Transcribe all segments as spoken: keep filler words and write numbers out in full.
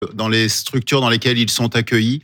dans les structures dans lesquelles ils sont accueillis.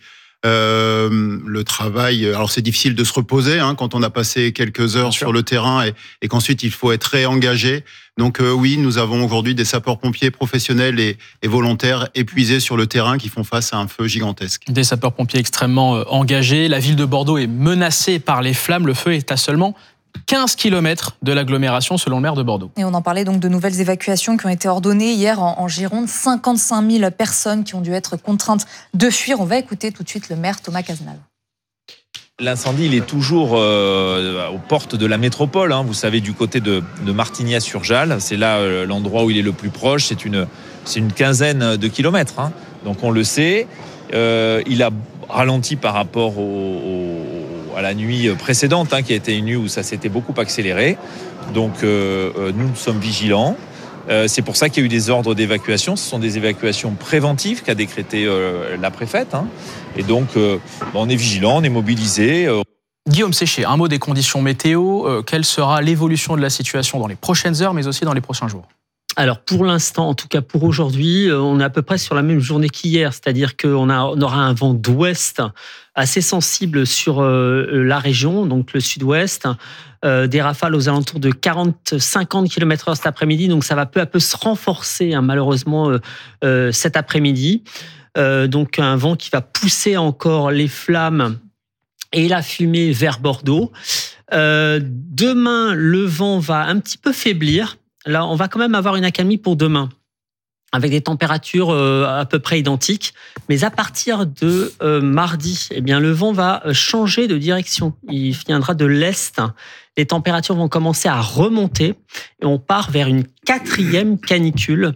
Euh, le travail, alors c'est difficile de se reposer hein, quand on a passé quelques heures sur le terrain et, et qu'ensuite il faut être réengagé. Donc euh, oui, nous avons aujourd'hui des sapeurs-pompiers professionnels et, et volontaires épuisés sur le terrain qui font face à un feu gigantesque. Des sapeurs-pompiers extrêmement euh, engagés. La ville de Bordeaux est menacée par les flammes. Le feu est à seulement quinze kilomètres de l'agglomération selon le maire de Bordeaux. Et on en parlait donc de nouvelles évacuations qui ont été ordonnées hier en, en Gironde. cinquante-cinq mille personnes qui ont dû être contraintes de fuir. On va écouter tout de suite le maire Thomas Cazenave. L'incendie, il est toujours euh, aux portes de la métropole. Hein. Vous savez, du côté de, de Martignas-sur-Jalles, c'est là euh, l'endroit où il est le plus proche. C'est une, c'est une quinzaine de kilomètres. Hein. Donc on le sait. Euh, il a ralenti par rapport au, au, à la nuit précédente, hein, qui a été une nuit où ça s'était beaucoup accéléré. Donc euh, nous sommes vigilants. Euh, c'est pour ça qu'il y a eu des ordres d'évacuation. Ce sont des évacuations préventives qu'a décrété euh, la préfète. Hein. Et donc, euh, on est vigilant, on est mobilisé. Euh. Guillaume Séché, un mot des conditions météo. Euh, quelle sera l'évolution de la situation dans les prochaines heures, mais aussi dans les prochains jours ? Alors pour l'instant, en tout cas pour aujourd'hui, on est à peu près sur la même journée qu'hier, c'est-à-dire qu'on a, on aura un vent d'ouest assez sensible sur euh, la région, donc le sud-ouest, euh, des rafales aux alentours de quarante à cinquante kilomètres heure cet après-midi, donc ça va peu à peu se renforcer hein, malheureusement euh, euh, cet après-midi. Euh, donc un vent qui va pousser encore les flammes et la fumée vers Bordeaux. Euh, demain, le vent va un petit peu faiblir. Là, on va quand même avoir une accalmie pour demain, avec des températures à peu près identiques. Mais à partir de euh, mardi, eh bien, le vent va changer de direction. Il viendra de l'est. Les températures vont commencer à remonter et on part vers une quatrième canicule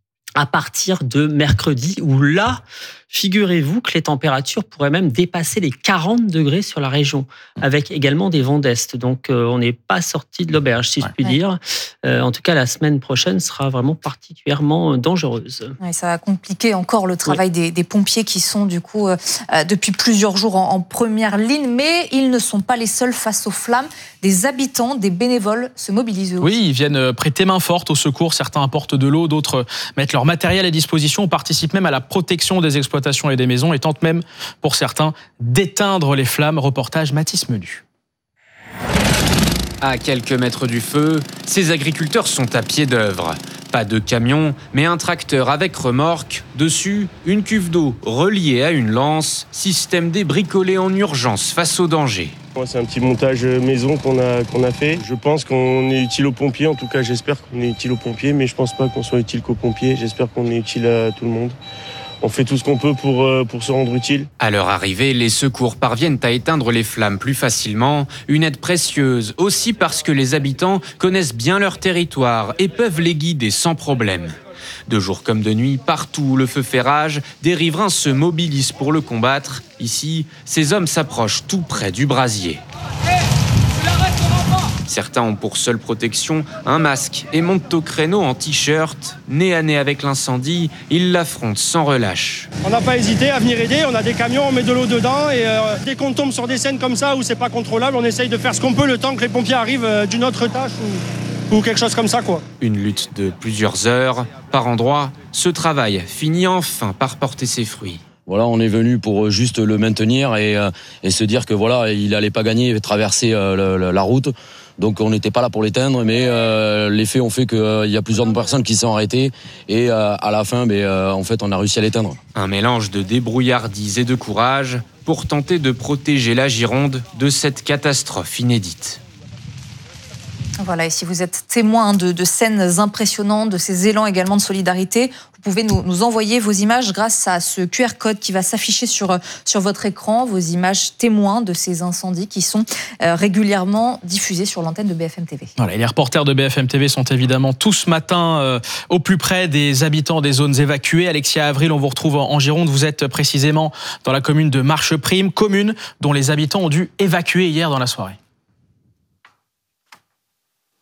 à partir de mercredi, où là, figurez-vous que les températures pourraient même dépasser les quarante degrés sur la région, avec également des vents d'est. Donc, euh, on n'est pas sorti de l'auberge, si ouais. je puis ouais. dire. Euh, en tout cas, la semaine prochaine sera vraiment particulièrement dangereuse. Ouais, ça va compliquer encore le travail ouais. des, des pompiers qui sont, du coup, euh, depuis plusieurs jours en, en première ligne. Mais ils ne sont pas les seuls face aux flammes. Des habitants, des bénévoles se mobilisent eux aussi. Oui, ils viennent prêter main forte au secours. Certains apportent de l'eau, d'autres mettent leur matériel à disposition. On participe même à la protection des exploitations et des maisons et tente même, pour certains, d'éteindre les flammes. Reportage Mathis Melu. À quelques mètres du feu, ces agriculteurs sont à pied d'œuvre. Pas de camion, mais un tracteur avec remorque. Dessus, une cuve d'eau reliée à une lance. Système débricolé en urgence face au danger. Moi, c'est un petit montage maison qu'on a, qu'on a fait. Je pense qu'on est utile aux pompiers. En tout cas, j'espère qu'on est utile aux pompiers. Mais je pense pas qu'on soit utile qu'aux pompiers. J'espère qu'on est utile à tout le monde. On fait tout ce qu'on peut pour, pour se rendre utile. À leur arrivée, les secours parviennent à éteindre les flammes plus facilement. Une aide précieuse, aussi parce que les habitants connaissent bien leur territoire et peuvent les guider sans problème. De jour comme de nuit, partout où le feu fait rage, des riverains se mobilisent pour le combattre. Ici, ces hommes s'approchent tout près du brasier. Certains ont pour seule protection un masque et montent au créneau en t-shirt. Nez à nez avec l'incendie, ils l'affrontent sans relâche. On n'a pas hésité à venir aider, on a des camions, on met de l'eau dedans et euh, dès qu'on tombe sur des scènes comme ça où c'est pas contrôlable, on essaye de faire ce qu'on peut le temps que les pompiers arrivent euh, d'une autre tâche ou, ou quelque chose comme ça, quoi. Une lutte de plusieurs heures. Par endroits, ce travail finit enfin par porter ses fruits. Voilà, on est venu pour juste le maintenir et, euh, et se dire que voilà, il n'allait pas gagner, traverser euh, le, la route. Donc on n'était pas là pour l'éteindre, mais euh, les faits ont fait qu'il euh, y a plusieurs personnes qui sont arrêtées et euh, à la fin, ben, euh, en fait, on a réussi à l'éteindre. Un mélange de débrouillardise et de courage pour tenter de protéger la Gironde de cette catastrophe inédite. Voilà, et si vous êtes témoin de, de scènes impressionnantes, de ces élans également de solidarité, vous pouvez nous, nous envoyer vos images grâce à ce Q R code qui va s'afficher sur, sur votre écran, vos images témoins de ces incendies qui sont euh, régulièrement diffusées sur l'antenne de B F M T V. Voilà, et les reporters de B F M T V sont évidemment tout ce matin euh, au plus près des habitants des zones évacuées. Alexia Avril, on vous retrouve en Gironde. Vous êtes précisément dans la commune de Marcheprime, commune dont les habitants ont dû évacuer hier dans la soirée.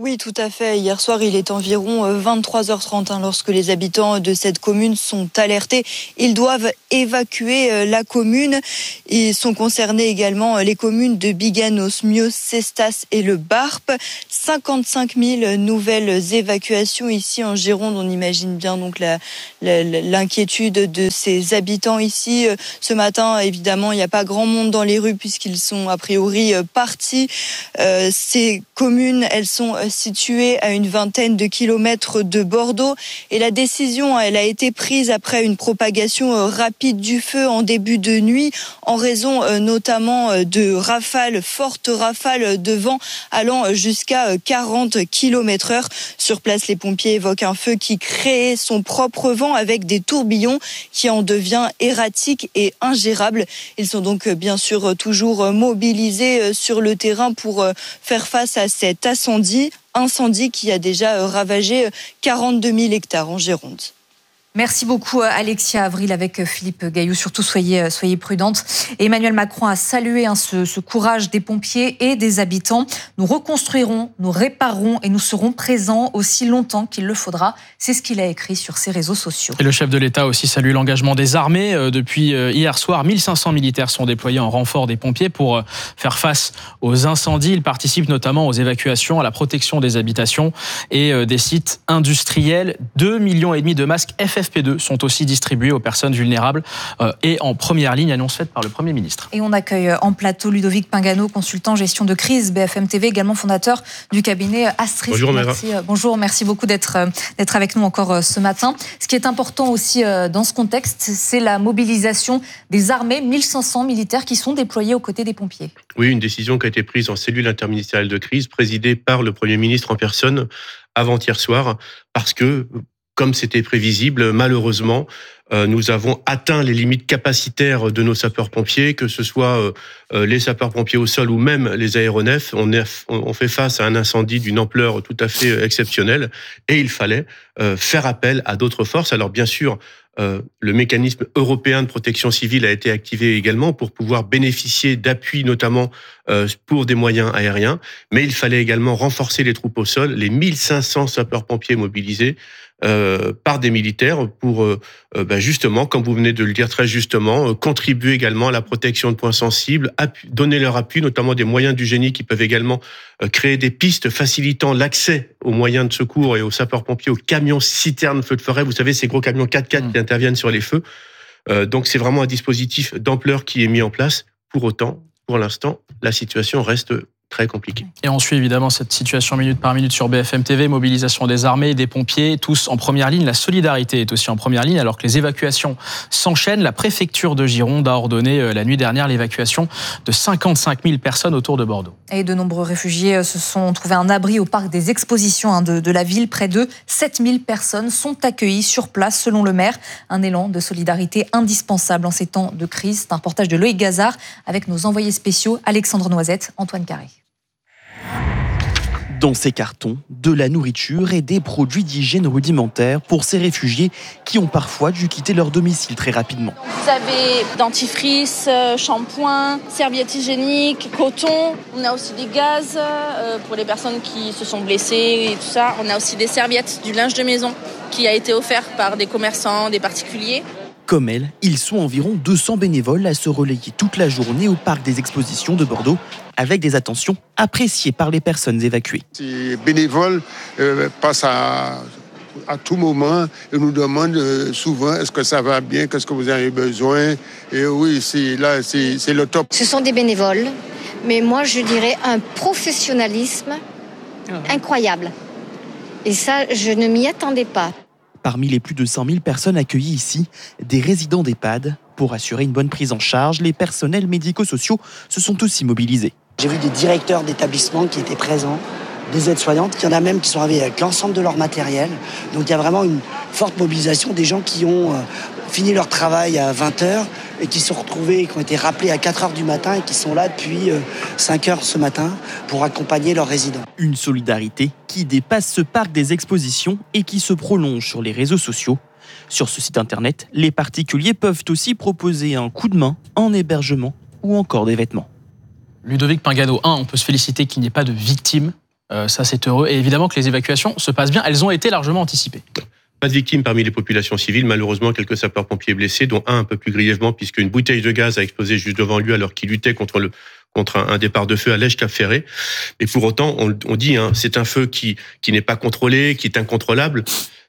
Oui, tout à fait. Hier soir, il est environ vingt-trois heures trente hein, lorsque les habitants de cette commune sont alertés. Ils doivent évacuer la commune. Ils sont concernés également les communes de Biganos, Mios, Cestas et le Barp. cinquante-cinq mille nouvelles évacuations ici en Gironde. On imagine bien donc la, la, l'inquiétude de ces habitants ici. Ce matin, évidemment, il n'y a pas grand monde dans les rues puisqu'ils sont a priori partis. Euh, ces communes, elles sont située à une vingtaine de kilomètres de Bordeaux. Et la décision, elle a été prise après une propagation rapide du feu en début de nuit, en raison notamment de rafales, fortes rafales de vent allant jusqu'à quarante kilomètres heure. Sur place, les pompiers évoquent un feu qui crée son propre vent avec des tourbillons qui en devient erratique et ingérable. Ils sont donc bien sûr toujours mobilisés sur le terrain pour faire face à cet incendie. Incendie qui a déjà ravagé quarante-deux mille hectares en Gironde. Merci beaucoup Alexia Avril avec Philippe Gaillou. Surtout soyez, soyez prudente. Et Emmanuel Macron a salué hein, ce, ce courage des pompiers et des habitants. Nous reconstruirons, nous réparerons et nous serons présents aussi longtemps qu'il le faudra. C'est ce qu'il a écrit sur ses réseaux sociaux. Et le chef de l'État a aussi salué l'engagement des armées. Depuis hier soir, mille cinq cents militaires sont déployés en renfort des pompiers pour faire face aux incendies. Ils participent notamment aux évacuations, à la protection des habitations et des sites industriels. deux millions et demi de masques F F P deux sont aussi distribués aux personnes vulnérables euh, et en première ligne, annonce faite par le Premier ministre. Et on accueille en plateau Ludovic Pingano, consultant gestion de crise B F M T V, également fondateur du cabinet Astris. Bonjour, merci, bonjour, merci beaucoup d'être, d'être avec nous encore ce matin. Ce qui est important aussi dans ce contexte, c'est la mobilisation des armées, mille cinq cents militaires qui sont déployés aux côtés des pompiers. Oui, une décision qui a été prise en cellule interministérielle de crise, présidée par le Premier ministre en personne avant-hier soir, parce que comme c'était prévisible, malheureusement, euh, nous avons atteint les limites capacitaires de nos sapeurs-pompiers, que ce soit euh, les sapeurs-pompiers au sol ou même les aéronefs. On, est, on fait face à un incendie d'une ampleur tout à fait exceptionnelle et il fallait euh, faire appel à d'autres forces. Alors bien sûr, Euh, le mécanisme européen de protection civile a été activé également pour pouvoir bénéficier d'appuis, notamment euh, pour des moyens aériens. Mais il fallait également renforcer les troupes au sol, les mille cinq cents sapeurs-pompiers mobilisés euh, par des militaires pour euh, bah justement, comme vous venez de le dire très justement, euh, contribuer également à la protection de points sensibles, appu- donner leur appui, notamment des moyens du génie qui peuvent également euh, créer des pistes facilitant l'accès aux moyens de secours et aux sapeurs-pompiers, aux camions citernes feux de forêt. Vous savez, ces gros camions quatre quatre mmh. qui interviennent sur les feux. Euh, donc c'est vraiment un dispositif d'ampleur qui est mis en place. Pour autant, pour l'instant, la situation reste très compliqué. Et on suit évidemment cette situation minute par minute sur B F M T V, mobilisation des armées, des pompiers, tous en première ligne. La solidarité est aussi en première ligne alors que les évacuations s'enchaînent. La préfecture de Gironde a ordonné la nuit dernière l'évacuation de cinquante-cinq mille personnes autour de Bordeaux. Et de nombreux réfugiés se sont trouvés un abri au parc des expositions de, de la ville. Près de sept mille personnes sont accueillies sur place selon le maire. Un élan de solidarité indispensable en ces temps de crise. C'est un reportage de Loïc Gazard avec nos envoyés spéciaux Alexandre Noisette, Antoine Carré. Dans ces cartons, de la nourriture et des produits d'hygiène rudimentaires pour ces réfugiés qui ont parfois dû quitter leur domicile très rapidement. Vous avez dentifrice, shampoing, serviettes hygiéniques, coton. On a aussi des gaz pour les personnes qui se sont blessées et tout ça. On a aussi des serviettes, du linge de maison qui a été offert par des commerçants, des particuliers. Comme elle, ils sont environ deux cents bénévoles à se relayer toute la journée au parc des expositions de Bordeaux, avec des attentions appréciées par les personnes évacuées. Ces bénévoles euh, passent à, à tout moment et nous demandent euh, souvent est-ce que ça va bien, qu'est-ce que vous avez besoin. Et oui, c'est, là, c'est, c'est le top. Ce sont des bénévoles, mais moi je dirais un professionnalisme incroyable. Et ça, je ne m'y attendais pas. Parmi les plus de cent mille personnes accueillies ici, des résidents d'EHPAD. Pour assurer une bonne prise en charge, les personnels médico-sociaux se sont aussi mobilisés. J'ai vu des directeurs d'établissements qui étaient présents, des aides-soignantes, il y en a même qui sont arrivés avec l'ensemble de leur matériel. Donc il y a vraiment une forte mobilisation des gens qui ont euh, fini leur travail à vingt heures et qui se sont retrouvés, qui ont été rappelés à quatre heures du matin et qui sont là depuis euh, cinq heures ce matin pour accompagner leurs résidents. Une solidarité qui dépasse ce parc des expositions et qui se prolonge sur les réseaux sociaux. Sur ce site internet, les particuliers peuvent aussi proposer un coup de main en hébergement ou encore des vêtements. Ludovic Pingano, un, on peut se féliciter qu'il n'y ait pas de victimes Euh, ça, c'est heureux. Et évidemment que les évacuations se passent bien. Elles ont été largement anticipées. Pas de victimes parmi les populations civiles. Malheureusement, quelques sapeurs-pompiers blessés, dont un un peu plus grièvement, puisqu'une bouteille de gaz a explosé juste devant lui alors qu'il luttait contre le contre un, un départ de feu à Lège-Cap-Ferré. Et pour autant, on, on dit, hein, c'est un feu qui qui n'est pas contrôlé, qui est incontrôlable.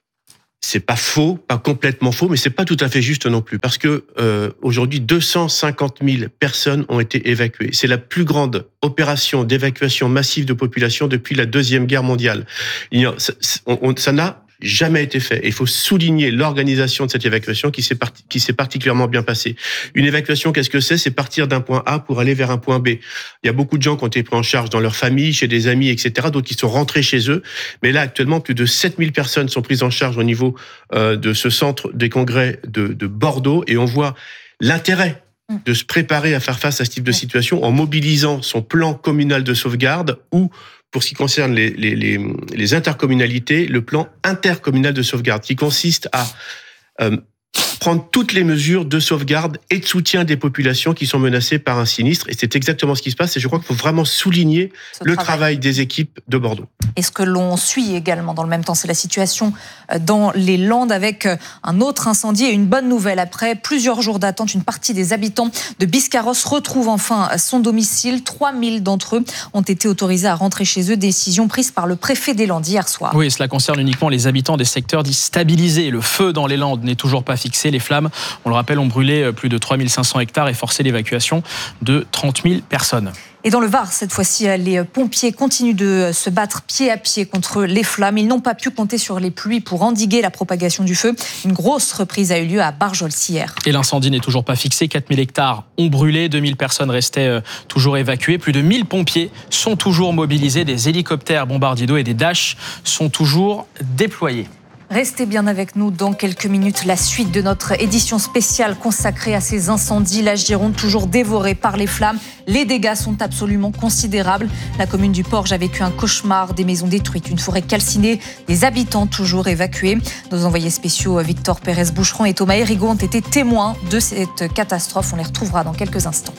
C'est pas faux, pas complètement faux, mais c'est pas tout à fait juste non plus, parce que euh, aujourd'hui, deux cent cinquante mille personnes ont été évacuées. C'est la plus grande opération d'évacuation massive de population depuis la Deuxième Guerre mondiale. Il y a, ça, on, on, ça n'a jamais été fait. Et il faut souligner l'organisation de cette évacuation qui s'est, part, qui s'est particulièrement bien passée. Une évacuation, qu'est-ce que c'est ? C'est partir d'un point A pour aller vers un point B. Il y a beaucoup de gens qui ont été pris en charge dans leur famille, chez des amis, et cetera. D'autres qui sont rentrés chez eux. Mais là, actuellement, plus de sept mille personnes sont prises en charge au niveau euh, de ce centre des congrès de, de Bordeaux. Et on voit l'intérêt de se préparer à faire face à ce type de situation en mobilisant son plan communal de sauvegarde ou, pour ce qui concerne les, les, les, les intercommunalités, le plan intercommunal de sauvegarde qui consiste à euh, prendre toutes les mesures de sauvegarde et de soutien des populations qui sont menacées par un sinistre. Et c'est exactement ce qui se passe. Et je crois qu'il faut vraiment souligner ce le travail. travail des équipes de Bordeaux. Et ce que l'on suit également dans le même temps, c'est la situation dans les Landes avec un autre incendie. Et une bonne nouvelle, après plusieurs jours d'attente, une partie des habitants de Biscarrosse retrouvent enfin son domicile. trois mille d'entre eux ont été autorisés à rentrer chez eux. Décision prise par le préfet des Landes hier soir. Oui, cela concerne uniquement les habitants des secteurs dits stabilisés. Le feu dans les Landes n'est toujours pas fixé. Les flammes, on le rappelle, ont brûlé plus de trois mille cinq cents hectares et forcé l'évacuation de trente mille personnes. Et dans le Var, cette fois-ci, les pompiers continuent de se battre pied à pied contre les flammes. Ils n'ont pas pu compter sur les pluies pour endiguer la propagation du feu. Une grosse reprise a eu lieu à Barjols hier. Et l'incendie n'est toujours pas fixé. quatre mille hectares ont brûlé, deux mille personnes restaient toujours évacuées. Plus de mille pompiers sont toujours mobilisés. Des hélicoptères bombardiers d'eau et des Dash sont toujours déployés. Restez bien avec nous dans quelques minutes. La suite de notre édition spéciale consacrée à ces incendies. La Gironde toujours dévorée par les flammes. Les dégâts sont absolument considérables. La commune du Porge a vécu un cauchemar. Des maisons détruites, une forêt calcinée, des habitants toujours évacués. Nos envoyés spéciaux Victor Pérez-Boucheron et Thomas Hérigaud ont été témoins de cette catastrophe. On les retrouvera dans quelques instants.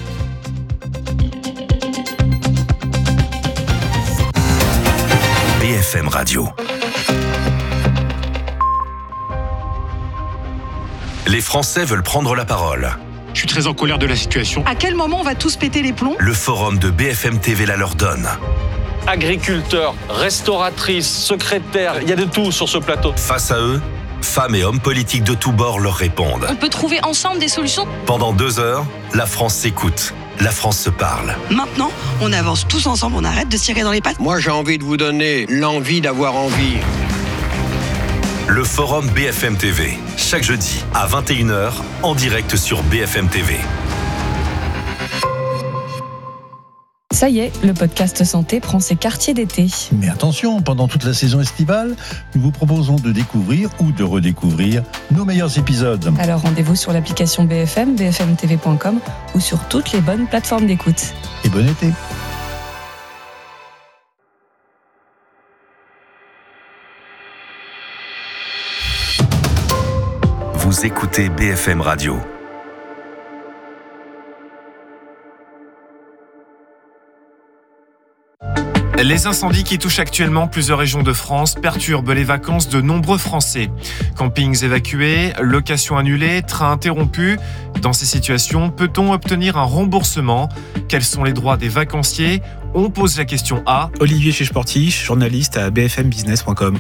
B F M Radio. Les Français veulent prendre la parole. Je suis très en colère de la situation. À quel moment on va tous péter les plombs ? Le forum de B F M T V la leur donne. Agriculteurs, restauratrices, secrétaires, il y a de tout sur ce plateau. Face à eux, femmes et hommes politiques de tous bords leur répondent. On peut trouver ensemble des solutions ? Pendant deux heures, la France s'écoute. La France se parle. Maintenant, on avance tous ensemble, on arrête de se tirer dans les pattes. Moi, j'ai envie de vous donner l'envie d'avoir envie. Le forum B F M T V, chaque jeudi à vingt et une heures, en direct sur B F M T V. Ça y est, le podcast santé prend ses quartiers d'été. Mais attention, pendant toute la saison estivale, nous vous proposons de découvrir ou de redécouvrir nos meilleurs épisodes. Alors rendez-vous sur l'application B F M, b f m t v point com ou sur toutes les bonnes plateformes d'écoute. Et bon été. Vous écoutez B F M Radio. Les incendies qui touchent actuellement plusieurs régions de France perturbent les vacances de nombreux Français. Campings évacués, locations annulées, trains interrompus. Dans ces situations, peut-on obtenir un remboursement ? Quels sont les droits des vacanciers ? On pose la question à Olivier Chiche-Portiche, journaliste à b f m business point com.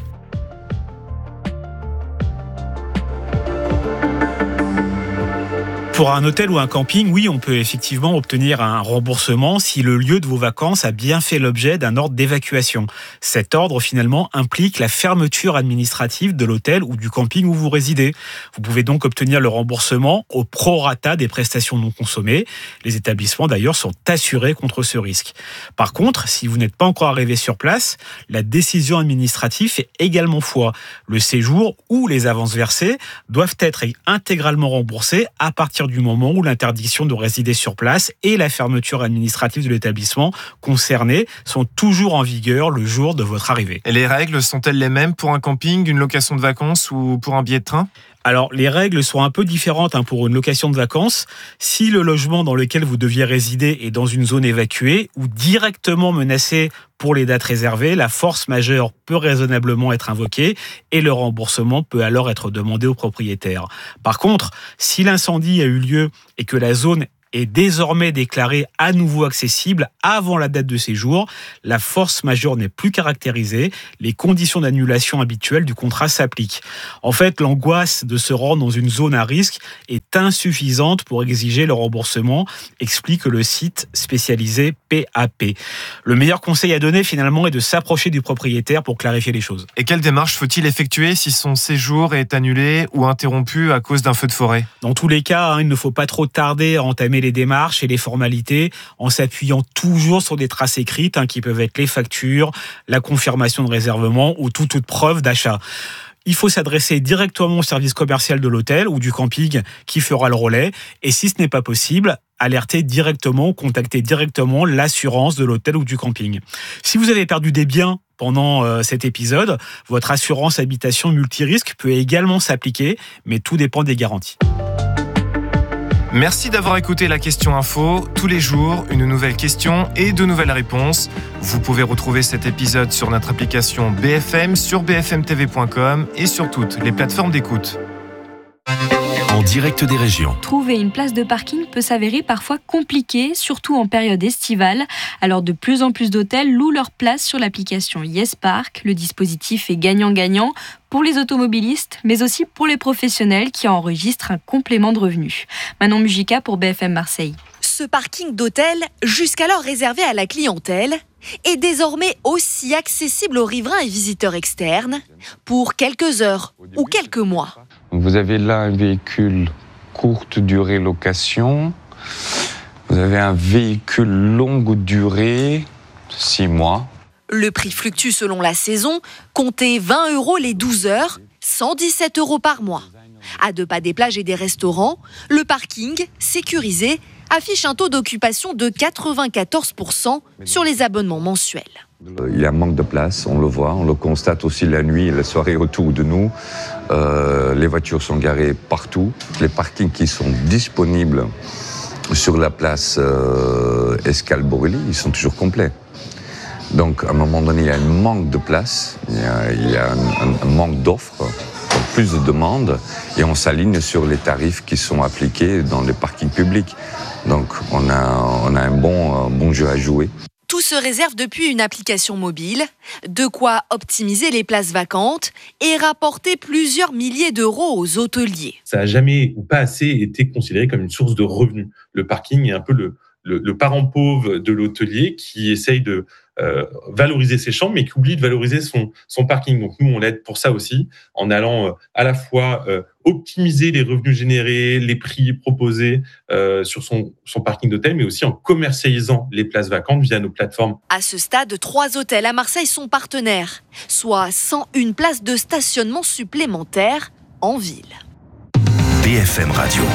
Pour un hôtel ou un camping, oui, on peut effectivement obtenir un remboursement si le lieu de vos vacances a bien fait l'objet d'un ordre d'évacuation. Cet ordre, finalement, implique la fermeture administrative de l'hôtel ou du camping où vous résidez. Vous pouvez donc obtenir le remboursement au prorata des prestations non consommées. Les établissements, d'ailleurs, sont assurés contre ce risque. Par contre, si vous n'êtes pas encore arrivé sur place, la décision administrative fait également foi. Le séjour ou les avances versées doivent être intégralement remboursés à partir du moment où l'interdiction de résider sur place et la fermeture administrative de l'établissement concerné sont toujours en vigueur le jour de votre arrivée. Et les règles sont-elles les mêmes pour un camping, une location de vacances ou pour un billet de train ? Alors, les règles sont un peu différentes hein, pour une location de vacances. Si le logement dans lequel vous deviez résider est dans une zone évacuée ou directement menacée pour les dates réservées, la force majeure peut raisonnablement être invoquée et le remboursement peut alors être demandé au propriétaire. Par contre, si l'incendie a eu lieu et que la zone est désormais déclarée à nouveau accessible avant la date de séjour, la force majeure n'est plus caractérisée, les conditions d'annulation habituelles du contrat s'appliquent. En fait, l'angoisse de se rendre dans une zone à risque est insuffisante pour exiger le remboursement, explique le site spécialisé P A P. Le meilleur conseil à donner finalement est de s'approcher du propriétaire pour clarifier les choses. Et quelle démarche faut-il effectuer si son séjour est annulé ou interrompu à cause d'un feu de forêt ? Dans tous les cas, hein, il ne faut pas trop tarder à entamer les démarches et les formalités en s'appuyant toujours sur des traces écrites hein, qui peuvent être les factures, la confirmation de réservement ou toute autre preuve d'achat. Il faut s'adresser directement au service commercial de l'hôtel ou du camping qui fera le relais. Et si ce n'est pas possible, alerter directement ou contacter directement l'assurance de l'hôtel ou du camping. Si vous avez perdu des biens pendant euh, cet épisode, votre assurance habitation multirisque peut également s'appliquer, mais tout dépend des garanties. Merci d'avoir écouté la question info. Tous les jours, une nouvelle question et de nouvelles réponses. Vous pouvez retrouver cet épisode sur notre application B F M, sur b f m t v point com et sur toutes les plateformes d'écoute. En direct des régions. Trouver une place de parking peut s'avérer parfois compliqué, surtout en période estivale. Alors de plus en plus d'hôtels louent leur place sur l'application YesPark. Le dispositif est gagnant-gagnant pour les automobilistes, mais aussi pour les professionnels qui enregistrent un complément de revenus. Manon Mujica pour B F M Marseille. Ce parking d'hôtel, jusqu'alors réservé à la clientèle, est désormais aussi accessible aux riverains et visiteurs externes pour quelques heures ou quelques mois. Vous avez là un véhicule courte durée location. Vous avez un véhicule longue durée, six mois. Le prix fluctue selon la saison. Comptez vingt euros les douze heures, cent dix-sept euros par mois. À deux pas des plages et des restaurants, le parking, sécurisé, affiche un taux d'occupation de quatre-vingt-quatorze pour cent sur les abonnements mensuels. Il y a un manque de place, on le voit, on le constate aussi la nuit et la soirée autour de nous. Euh, les voitures sont garées partout. Les parkings qui sont disponibles sur la place euh, Escale-Borély, ils sont toujours complets. Donc à un moment donné, il y a un manque de place, il y a, il y a un, un, un manque d'offres, plus de demandes, et on s'aligne sur les tarifs qui sont appliqués dans les parkings publics. Donc on a, on a un, bon, un bon jeu à jouer. Tout se réserve depuis une application mobile, de quoi optimiser les places vacantes et rapporter plusieurs milliers d'euros aux hôteliers. Ça n'a jamais ou pas assez été considéré comme une source de revenus. Le parking est un peu le, le, le parent pauvre de l'hôtelier qui essaye de euh, valoriser ses chambres, mais qui oublie de valoriser son, son parking. Donc nous, on l'aide pour ça aussi, en allant euh, à la fois euh, optimiser les revenus générés, les prix proposés euh, sur son, son parking d'hôtel, mais aussi en commercialisant les places vacantes via nos plateformes. À ce stade, trois hôtels à Marseille sont partenaires, soit cent une places de stationnement supplémentaires en ville. B F M Radio.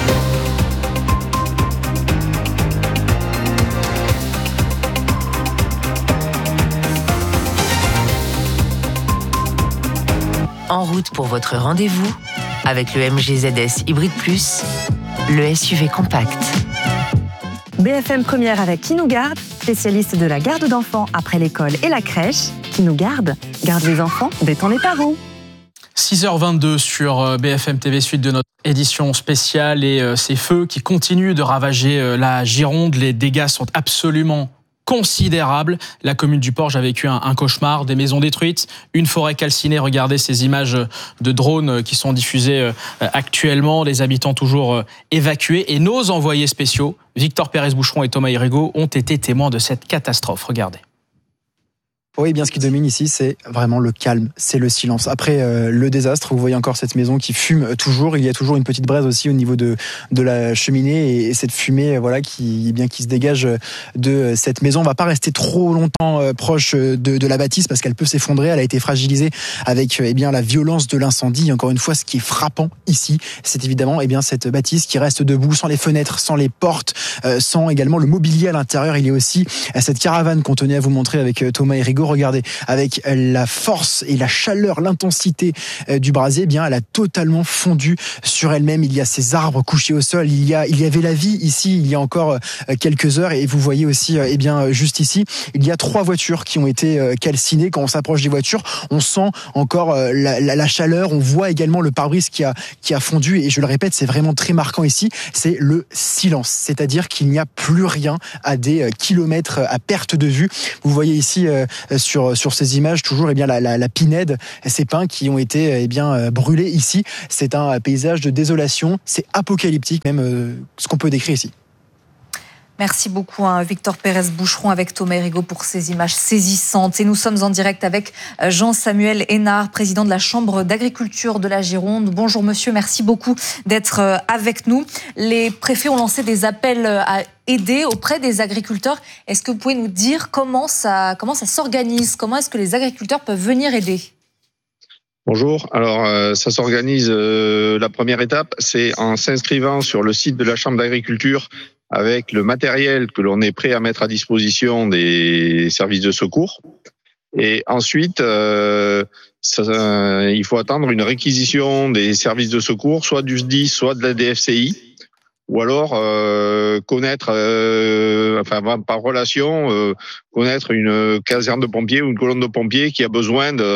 En route pour votre rendez-vous avec le M G Z S Hybrid Plus, le S U V compact. B F M Première avec Qui nous garde, spécialiste de la garde d'enfants après l'école et la crèche. Qui nous garde, garde les enfants, détend les parents. six heures vingt-deux sur B F M T V, suite de notre édition spéciale, et ces feux qui continuent de ravager la Gironde. Les dégâts sont absolument considérable. La commune du Porge a vécu un, un cauchemar, des maisons détruites, une forêt calcinée. Regardez ces images de drones qui sont diffusées actuellement, les habitants toujours évacués. Et nos envoyés spéciaux, Victor Pérez-Boucheron et Thomas Hérigaud, ont été témoins de cette catastrophe. Regardez. Oui, bien ce qui domine ici, c'est vraiment le calme, c'est le silence. Après euh, le désastre, vous voyez encore cette maison qui fume toujours. Il y a toujours une petite braise aussi au niveau de de la cheminée et, et cette fumée, voilà, qui bien qui se dégage de cette maison. On va pas rester trop longtemps euh, proche de, de la bâtisse parce qu'elle peut s'effondrer. Elle a été fragilisée avec eh bien la violence de l'incendie. Encore une fois, ce qui est frappant ici, c'est évidemment eh bien cette bâtisse qui reste debout, sans les fenêtres, sans les portes, euh, sans également le mobilier à l'intérieur. Il y a aussi cette caravane qu'on tenait à vous montrer avec Thomas Hérigaud. regardez, avec la force et la chaleur, l'intensité du brasier, eh bien, elle a totalement fondu sur elle-même. Il y a ces arbres couchés au sol, il y a, il y avait la vie ici il y a encore quelques heures, et vous voyez aussi, eh bien, juste ici, il y a trois voitures qui ont été calcinées. Quand on s'approche des voitures, on sent encore la, la, la chaleur, on voit également le pare-brise qui a, qui a fondu, et je le répète, c'est vraiment très marquant ici, c'est le silence, c'est-à-dire qu'il n'y a plus rien à des kilomètres à perte de vue. Vous voyez ici euh, sur, sur ces images toujours eh bien, la, la, la pinède, ces pins qui ont été eh bien, brûlés ici. C'est un paysage de désolation, c'est apocalyptique même euh, ce qu'on peut décrire ici. Merci beaucoup, hein, Victor Pérez-Boucheron avec Thomas Hérigaud pour ces images saisissantes. Et nous sommes en direct avec Jean-Samuel Hénard, président de la Chambre d'agriculture de la Gironde. Bonjour monsieur, merci beaucoup d'être avec nous. Les préfets ont lancé des appels à aider auprès des agriculteurs. Est-ce que vous pouvez nous dire comment ça, comment ça s'organise ? Comment est-ce que les agriculteurs peuvent venir aider ? Bonjour, alors euh, ça s'organise, euh, la première étape, c'est en s'inscrivant sur le site de la Chambre d'agriculture avec le matériel que l'on est prêt à mettre à disposition des services de secours. Et ensuite, euh, ça, euh, il faut attendre une réquisition des services de secours, soit du S D I, soit de la D F C I, ou alors euh, connaître, euh, enfin par relation, euh, connaître une caserne de pompiers ou une colonne de pompiers qui a besoin de,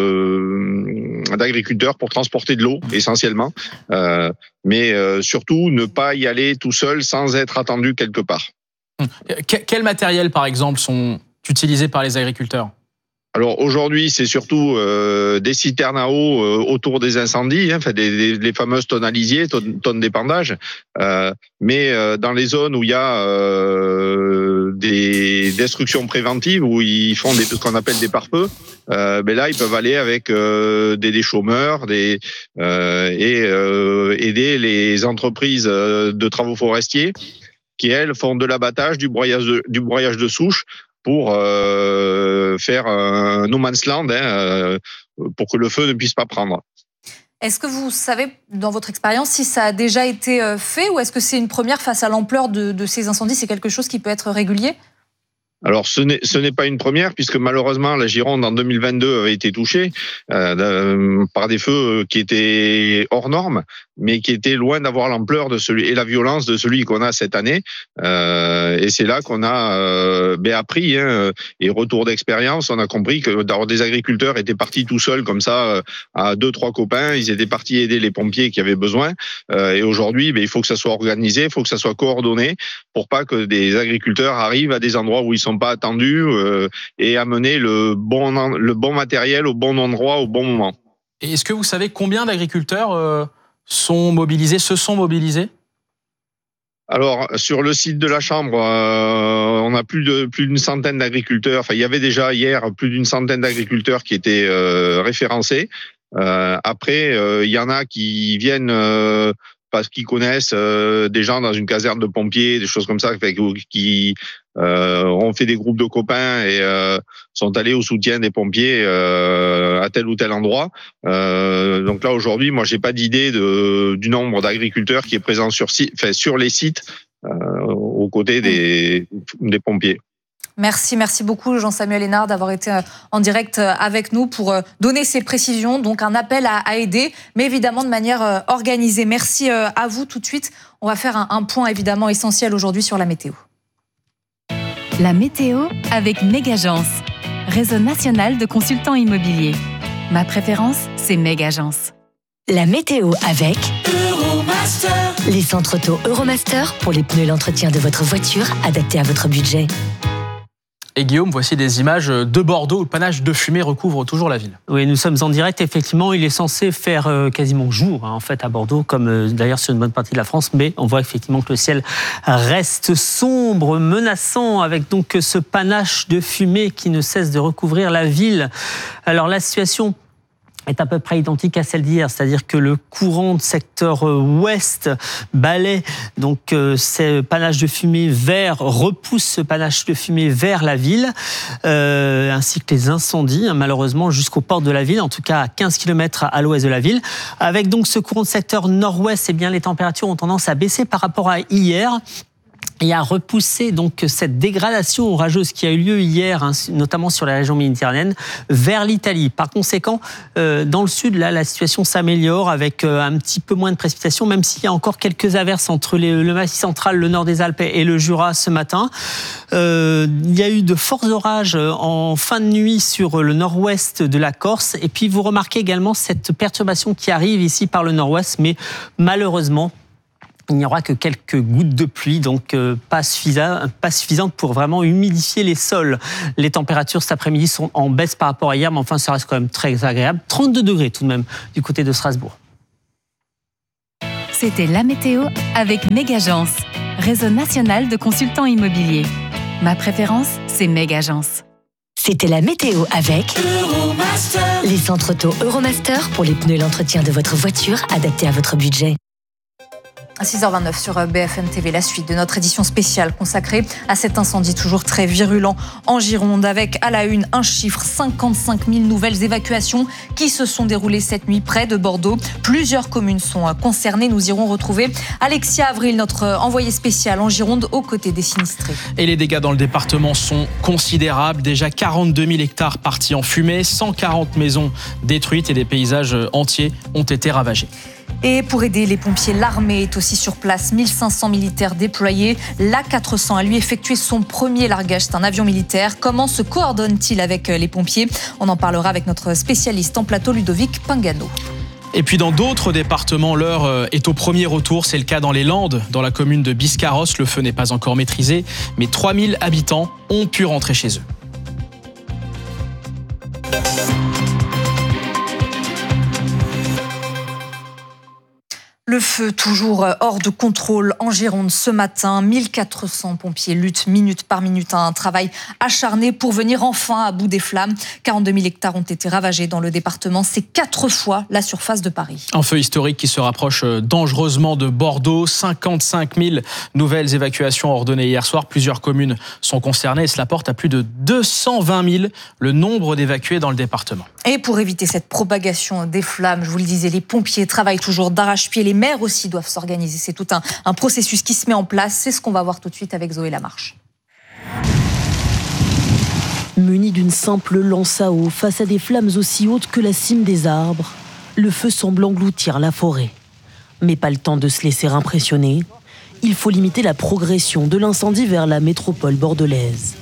euh, d'agriculteurs pour transporter de l'eau, essentiellement. Euh, mais euh, surtout, ne pas y aller tout seul sans être attendu quelque part. Quel matériel, par exemple, sont utilisés par les agriculteurs ? Alors aujourd'hui, c'est surtout euh, des citernes à eau euh, autour des incendies, hein, enfin des, des, les fameuses tonnes à lisier, tonnes, tonnes d'épandage. Euh, mais euh, dans les zones où il y a euh, des destructions préventives, où ils font des, ce qu'on appelle des pare-feux, euh, ben là ils peuvent aller avec euh, des, des chômeurs, des euh, et euh, aider les entreprises de travaux forestiers qui elles font de l'abattage, du broyage de, du broyage de souche, pour euh, faire un no man's land, hein, euh, pour que le feu ne puisse pas prendre. Est-ce que vous savez, dans votre expérience, si ça a déjà été fait, ou est-ce que c'est une première face à l'ampleur de, de ces incendies ? C'est quelque chose qui peut être régulier ? Alors ce n'est, ce n'est pas une première, puisque malheureusement la Gironde en deux mille vingt-deux avait été touchée euh, par des feux qui étaient hors normes, mais qui étaient loin d'avoir l'ampleur de celui et la violence de celui qu'on a cette année. Euh, et c'est là qu'on a euh, ben, appris, hein, et retour d'expérience, on a compris que d'avoir des agriculteurs étaient partis tout seuls comme ça euh, à deux trois copains, ils étaient partis aider les pompiers qui avaient besoin. Euh, et aujourd'hui, ben, il faut que ça soit organisé, il faut que ça soit coordonné pour pas que des agriculteurs arrivent à des endroits où ils sont pas attendus euh, et amener le bon le bon matériel au bon endroit au bon moment. Et est-ce que vous savez combien d'agriculteurs euh, sont mobilisés, se sont mobilisés ? Alors sur le site de la Chambre, euh, on a plus de plus d'une centaine d'agriculteurs. Enfin, il y avait déjà hier plus d'une centaine d'agriculteurs qui étaient euh, référencés. Euh, après, euh, il y en a qui viennent euh, parce qu'ils connaissent euh, des gens dans une caserne de pompiers, des choses comme ça, qui euh, ont fait des groupes de copains et euh, sont allés au soutien des pompiers euh, à tel ou tel endroit. Euh, donc là, aujourd'hui, moi, j'ai pas d'idée de, du nombre d'agriculteurs qui est présent sur, enfin, sur les sites euh, aux côtés des, des pompiers. Merci, merci beaucoup Jean-Samuel Hénard d'avoir été en direct avec nous pour donner ces précisions. Donc un appel à, à aider, mais évidemment de manière organisée. Merci à vous. Tout de suite, on va faire un, un point évidemment essentiel aujourd'hui sur la météo. La météo avec Megagence, réseau national de consultants immobiliers. Ma préférence, c'est Megagence. La météo avec Euromaster. Les centres auto Euromaster pour les pneus et l'entretien de votre voiture adaptés à votre budget. Et Guillaume, voici des images de Bordeaux où le panache de fumée recouvre toujours la ville. Oui, nous sommes en direct. Effectivement, il est censé faire quasiment jour, hein, en fait, à Bordeaux, comme d'ailleurs sur une bonne partie de la France. Mais on voit effectivement que le ciel reste sombre, menaçant, avec donc ce panache de fumée qui ne cesse de recouvrir la ville. Alors la situation est à peu près identique à celle d'hier, c'est-à-dire que le courant de secteur ouest balaie donc euh, ces panaches de fumée vers, repousse ce panache de fumée vers la ville, euh, ainsi que les incendies, hein, malheureusement, jusqu'aux portes de la ville, en tout cas à quinze kilomètres à l'ouest de la ville. Avec donc ce courant de secteur nord-ouest, eh bien, les températures ont tendance à baisser par rapport à hier. et a repoussé donc cette dégradation orageuse qui a eu lieu hier, hein, notamment sur la région méditerranéenne, vers l'Italie. Par conséquent, euh, dans le sud, là, la situation s'améliore avec euh, un petit peu moins de précipitations, même s'il y a encore quelques averses entre les, le Massif central, le nord des Alpes et le Jura ce matin. Euh, il y a eu de forts orages en fin de nuit sur le nord-ouest de la Corse. Et puis, vous remarquez également cette perturbation qui arrive ici par le nord-ouest, mais malheureusement, il n'y aura que quelques gouttes de pluie, donc euh, pas, suffisant, pas suffisantes pour vraiment humidifier les sols. Les températures cet après-midi sont en baisse par rapport à hier, mais enfin ça reste quand même très agréable. trente-deux degrés tout de même du côté de Strasbourg. C'était la météo avec Mégagence, réseau national de consultants immobiliers. Ma préférence, c'est Mégagence. C'était la météo avec Euromaster. Les centres auto Euromaster pour les pneus et l'entretien de votre voiture adaptés à votre budget. À six heures vingt-neuf sur B F M T V, la suite de notre édition spéciale consacrée à cet incendie toujours très virulent en Gironde, avec à la une un chiffre, cinquante-cinq mille nouvelles évacuations qui se sont déroulées cette nuit près de Bordeaux. Plusieurs communes sont concernées. Nous irons retrouver Alexia Avril, notre envoyée spéciale en Gironde, aux côtés des sinistrés. Et les dégâts dans le département sont considérables. Déjà quarante-deux mille hectares partis en fumée, cent quarante maisons détruites et des paysages entiers ont été ravagés. Et pour aider les pompiers, l'armée est aussi sur place. mille cinq cents militaires déployés. L'A quatre cents a lui effectué son premier largage. C'est un avion militaire. Comment se coordonne-t-il avec les pompiers ? On en parlera avec notre spécialiste en plateau, Ludovic Pingano. Et puis dans d'autres départements, l'heure est au premier retour. C'est le cas dans les Landes, dans la commune de Biscarrosse. Le feu n'est pas encore maîtrisé, mais trois mille habitants ont pu rentrer chez eux. Le feu toujours hors de contrôle en Gironde ce matin. mille quatre cents pompiers luttent minute par minute. Un travail acharné pour venir enfin à bout des flammes. quarante-deux mille hectares ont été ravagés dans le département. C'est quatre fois la surface de Paris. Un feu historique qui se rapproche dangereusement de Bordeaux. cinquante-cinq mille nouvelles évacuations ordonnées hier soir. Plusieurs communes sont concernées et cela porte à plus de deux cent vingt mille le nombre d'évacués dans le département. Et pour éviter cette propagation des flammes, je vous le disais, les pompiers travaillent toujours d'arrache-pied. Les maires aussi doivent s'organiser. C'est tout un, un processus qui se met en place. C'est ce qu'on va voir tout de suite avec Zoé Lamarche. Muni d'une simple lance à eau face à des flammes aussi hautes que la cime des arbres, le feu semble engloutir la forêt. Mais pas le temps de se laisser impressionner. Il faut limiter la progression de l'incendie vers la métropole bordelaise.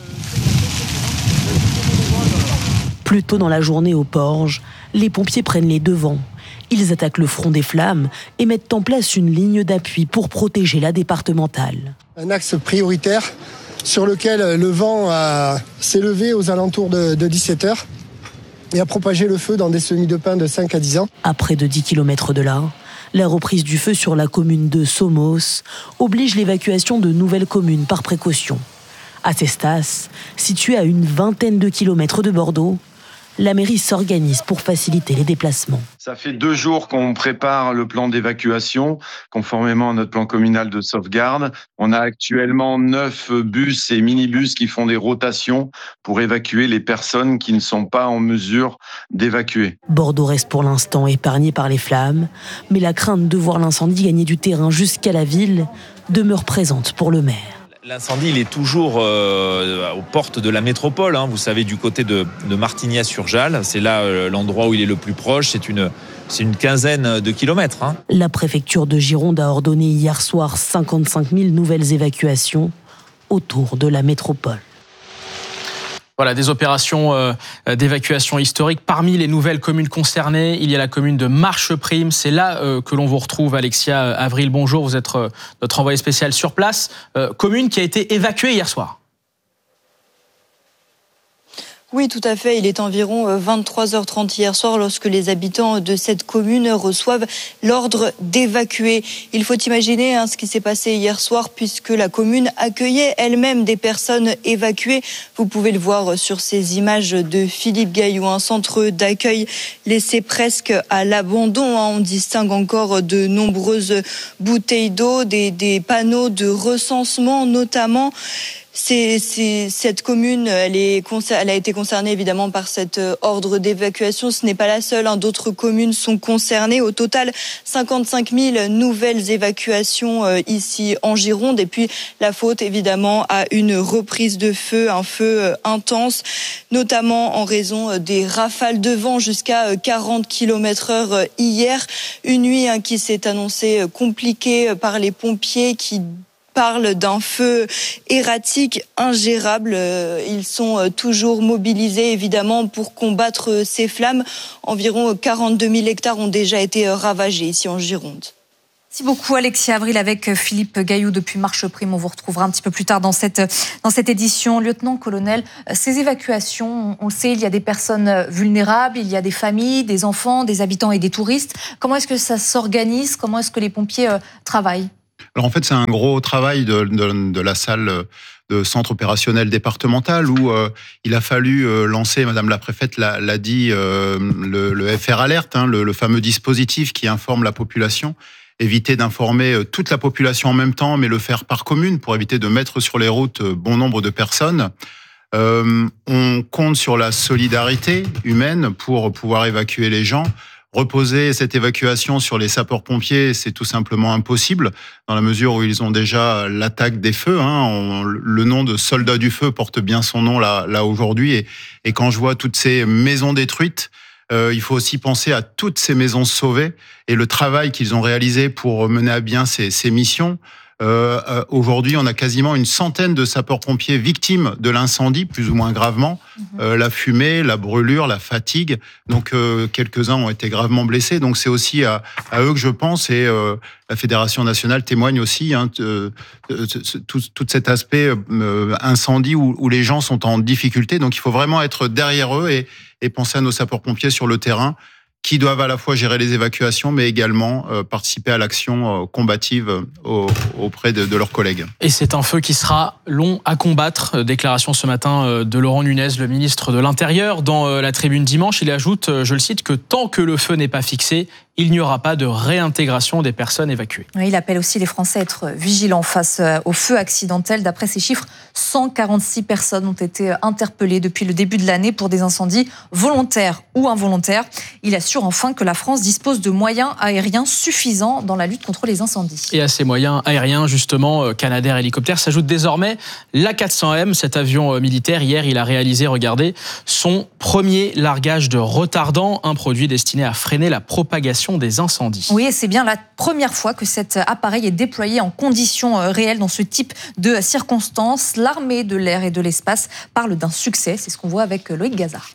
Plus tôt dans la journée au Porge, les pompiers prennent les devants. Ils attaquent le front des flammes et mettent en place une ligne d'appui pour protéger la départementale. Un axe prioritaire sur lequel le vent a, s'est levé aux alentours de, de dix-sept heures et a propagé le feu dans des semis de pin de cinq à dix ans. À près de dix kilomètres de là, la reprise du feu sur la commune de Somos oblige l'évacuation de nouvelles communes par précaution. À Cestas, située à une vingtaine de kilomètres de Bordeaux, la mairie s'organise pour faciliter les déplacements. Ça fait deux jours qu'on prépare le plan d'évacuation, conformément à notre plan communal de sauvegarde. On a actuellement neuf bus et minibus qui font des rotations pour évacuer les personnes qui ne sont pas en mesure d'évacuer. Bordeaux reste pour l'instant épargné par les flammes, mais la crainte de voir l'incendie gagner du terrain jusqu'à la ville demeure présente pour le maire. L'incendie, il est toujours euh, aux portes de la métropole. Hein. Vous savez, du côté de, de Martignas-sur-Jalles, c'est là euh, l'endroit où il est le plus proche. C'est une, c'est une quinzaine de kilomètres. Hein. La préfecture de Gironde a ordonné hier soir cinquante-cinq mille nouvelles évacuations autour de la métropole. Voilà, des opérations euh, d'évacuation historique. Parmi les nouvelles communes concernées, il y a la commune de Marcheprime. C'est là euh, que l'on vous retrouve, Alexia Avril. Bonjour, vous êtes euh, notre envoyée spéciale sur place. Euh, commune qui a été évacuée hier soir. Oui, tout à fait. Il est environ vingt-trois heures trente hier soir lorsque les habitants de cette commune reçoivent l'ordre d'évacuer. Il faut imaginer hein, ce qui s'est passé hier soir puisque la commune accueillait elle-même des personnes évacuées. Vous pouvez le voir sur ces images de Philippe Gaillou, un centre d'accueil laissé presque à l'abandon. Hein. On distingue encore de nombreuses bouteilles d'eau, des, des panneaux de recensement notamment. C'est, c'est, cette commune, elle, est, elle a été concernée évidemment par cet ordre d'évacuation. Ce n'est pas la seule, hein. D'autres communes sont concernées. Au total, cinquante-cinq mille nouvelles évacuations euh, ici en Gironde. Et puis la faute évidemment à une reprise de feu, un feu euh, intense, notamment en raison des rafales de vent jusqu'à quarante kilomètres heure hier. Une nuit hein, qui s'est annoncée compliquée par les pompiers qui parle d'un feu erratique, ingérable. Ils sont toujours mobilisés, évidemment, pour combattre ces flammes. Environ quarante-deux mille hectares ont déjà été ravagés ici en Gironde. Merci beaucoup Alexia Avril avec Philippe Gaillou depuis Marche Prime. On vous retrouvera un petit peu plus tard dans cette, dans cette édition. Lieutenant-colonel, ces évacuations, on le sait, il y a des personnes vulnérables, il y a des familles, des enfants, des habitants et des touristes. Comment est-ce que ça s'organise ? Comment est-ce que les pompiers euh, travaillent ? Alors en fait, c'est un gros travail de, de, de la salle de centre opérationnel départemental où euh, il a fallu euh, lancer, Madame la préfète l'a, l'a dit, euh, le, le F R Alert, hein, le, le fameux dispositif qui informe la population. Éviter d'informer toute la population en même temps, mais le faire par commune pour éviter de mettre sur les routes bon nombre de personnes. Euh, on compte sur la solidarité humaine pour pouvoir évacuer les gens. Reposer cette évacuation sur les sapeurs-pompiers, c'est tout simplement impossible, dans la mesure où ils ont déjà l'attaque des feux. Hein. On, le nom de soldat du feu porte bien son nom là, là aujourd'hui. Et, et quand je vois toutes ces maisons détruites, Euh, il faut aussi penser à toutes ces maisons sauvées et le travail qu'ils ont réalisé pour mener à bien ces, ces missions. Euh, euh, aujourd'hui, on a quasiment une centaine de sapeurs-pompiers victimes de l'incendie, plus ou moins gravement. Mmh. Euh, la fumée, la brûlure, la fatigue. Donc, euh, quelques-uns ont été gravement blessés. Donc, c'est aussi à, à eux que je pense. Et euh, la Fédération nationale témoigne aussi hein, de, de, de, tout, tout cet aspect euh, incendie où, où les gens sont en difficulté. Donc, il faut vraiment être derrière eux et, et penser à nos sapeurs-pompiers sur le terrain, qui doivent à la fois gérer les évacuations, mais également euh, participer à l'action euh, combative euh, au, auprès de, de leurs collègues. Et c'est un feu qui sera long à combattre. Déclaration ce matin de Laurent Nunez, le ministre de l'Intérieur, dans euh, la tribune dimanche. Il ajoute, euh, je le cite, que tant que le feu n'est pas fixé, il n'y aura pas de réintégration des personnes évacuées. Il appelle aussi les Français à être vigilants face au feu accidentel. D'après ces chiffres, cent quarante-six personnes ont été interpellées depuis le début de l'année pour des incendies volontaires ou involontaires. Il assure enfin que la France dispose de moyens aériens suffisants dans la lutte contre les incendies. Et à ces moyens aériens, justement, Canadair Hélicoptère s'ajoute désormais l'A quatre cents M, cet avion militaire. Hier, il a réalisé, regardez, son premier largage de retardant, un produit destiné à freiner la propagation des incendies. Oui, et c'est bien la première fois que cet appareil est déployé en conditions réelles dans ce type de circonstances. L'armée de l'air et de l'espace parle d'un succès. C'est ce qu'on voit avec Loïc Gazard.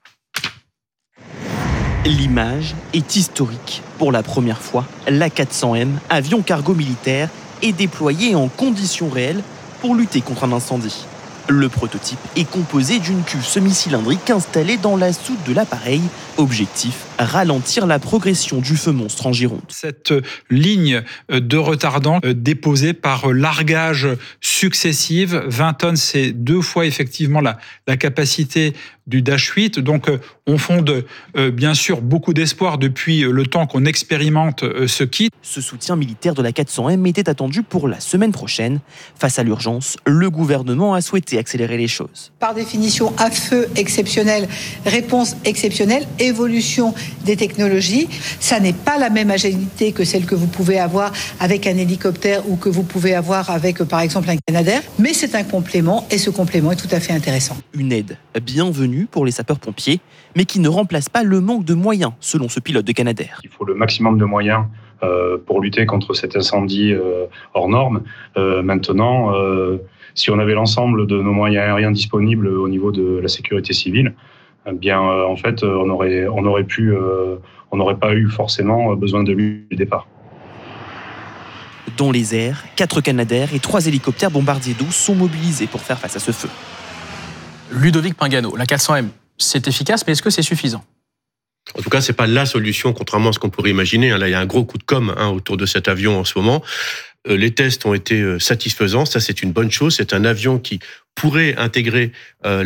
L'image est historique. Pour la première fois, l'A quatre cents M, avion cargo militaire, est déployé en conditions réelles pour lutter contre un incendie. Le prototype est composé d'une cuve semi-cylindrique installée dans la soute de l'appareil. Objectif, ralentir la progression du feu monstre en Gironde. Cette ligne de retardant déposée par largage successive, vingt tonnes, c'est deux fois effectivement la, la capacité du Dash huit. Donc on fonde euh, bien sûr beaucoup d'espoir depuis le temps qu'on expérimente euh, ce kit. Ce soutien militaire de l'A quatre cents M était attendu pour la semaine prochaine. Face à l'urgence, le gouvernement a souhaité accélérer les choses. Par définition, à feu exceptionnel, réponse exceptionnelle, évolution des technologies. Ça n'est pas la même agilité que celle que vous pouvez avoir avec un hélicoptère ou que vous pouvez avoir avec, par exemple, un Canadair. Mais c'est un complément et ce complément est tout à fait intéressant. Une aide bienvenue pour les sapeurs-pompiers, mais qui ne remplace pas le manque de moyens, selon ce pilote de Canadair. Il faut le maximum de moyens euh, pour lutter contre cet incendie euh, hors norme. Euh, maintenant, euh, si on avait l'ensemble de nos moyens aériens disponibles au niveau de la sécurité civile, eh bien, euh, en fait, on aurait, on aurait pu, euh, on n'aurait pas eu forcément besoin de lui du départ. Dans les airs, quatre Canadair et trois hélicoptères bombardiers d'eau sont mobilisés pour faire face à ce feu. Ludovic Pingano, l'A quatre cents M, c'est efficace, mais est-ce que c'est suffisant ? En tout cas, c'est pas la solution, contrairement à ce qu'on pourrait imaginer. Là, il y a un gros coup de com' hein, autour de cet avion en ce moment. Euh, les tests ont été satisfaisants. Ça, c'est une bonne chose. C'est un avion qui pourrait intégrer euh,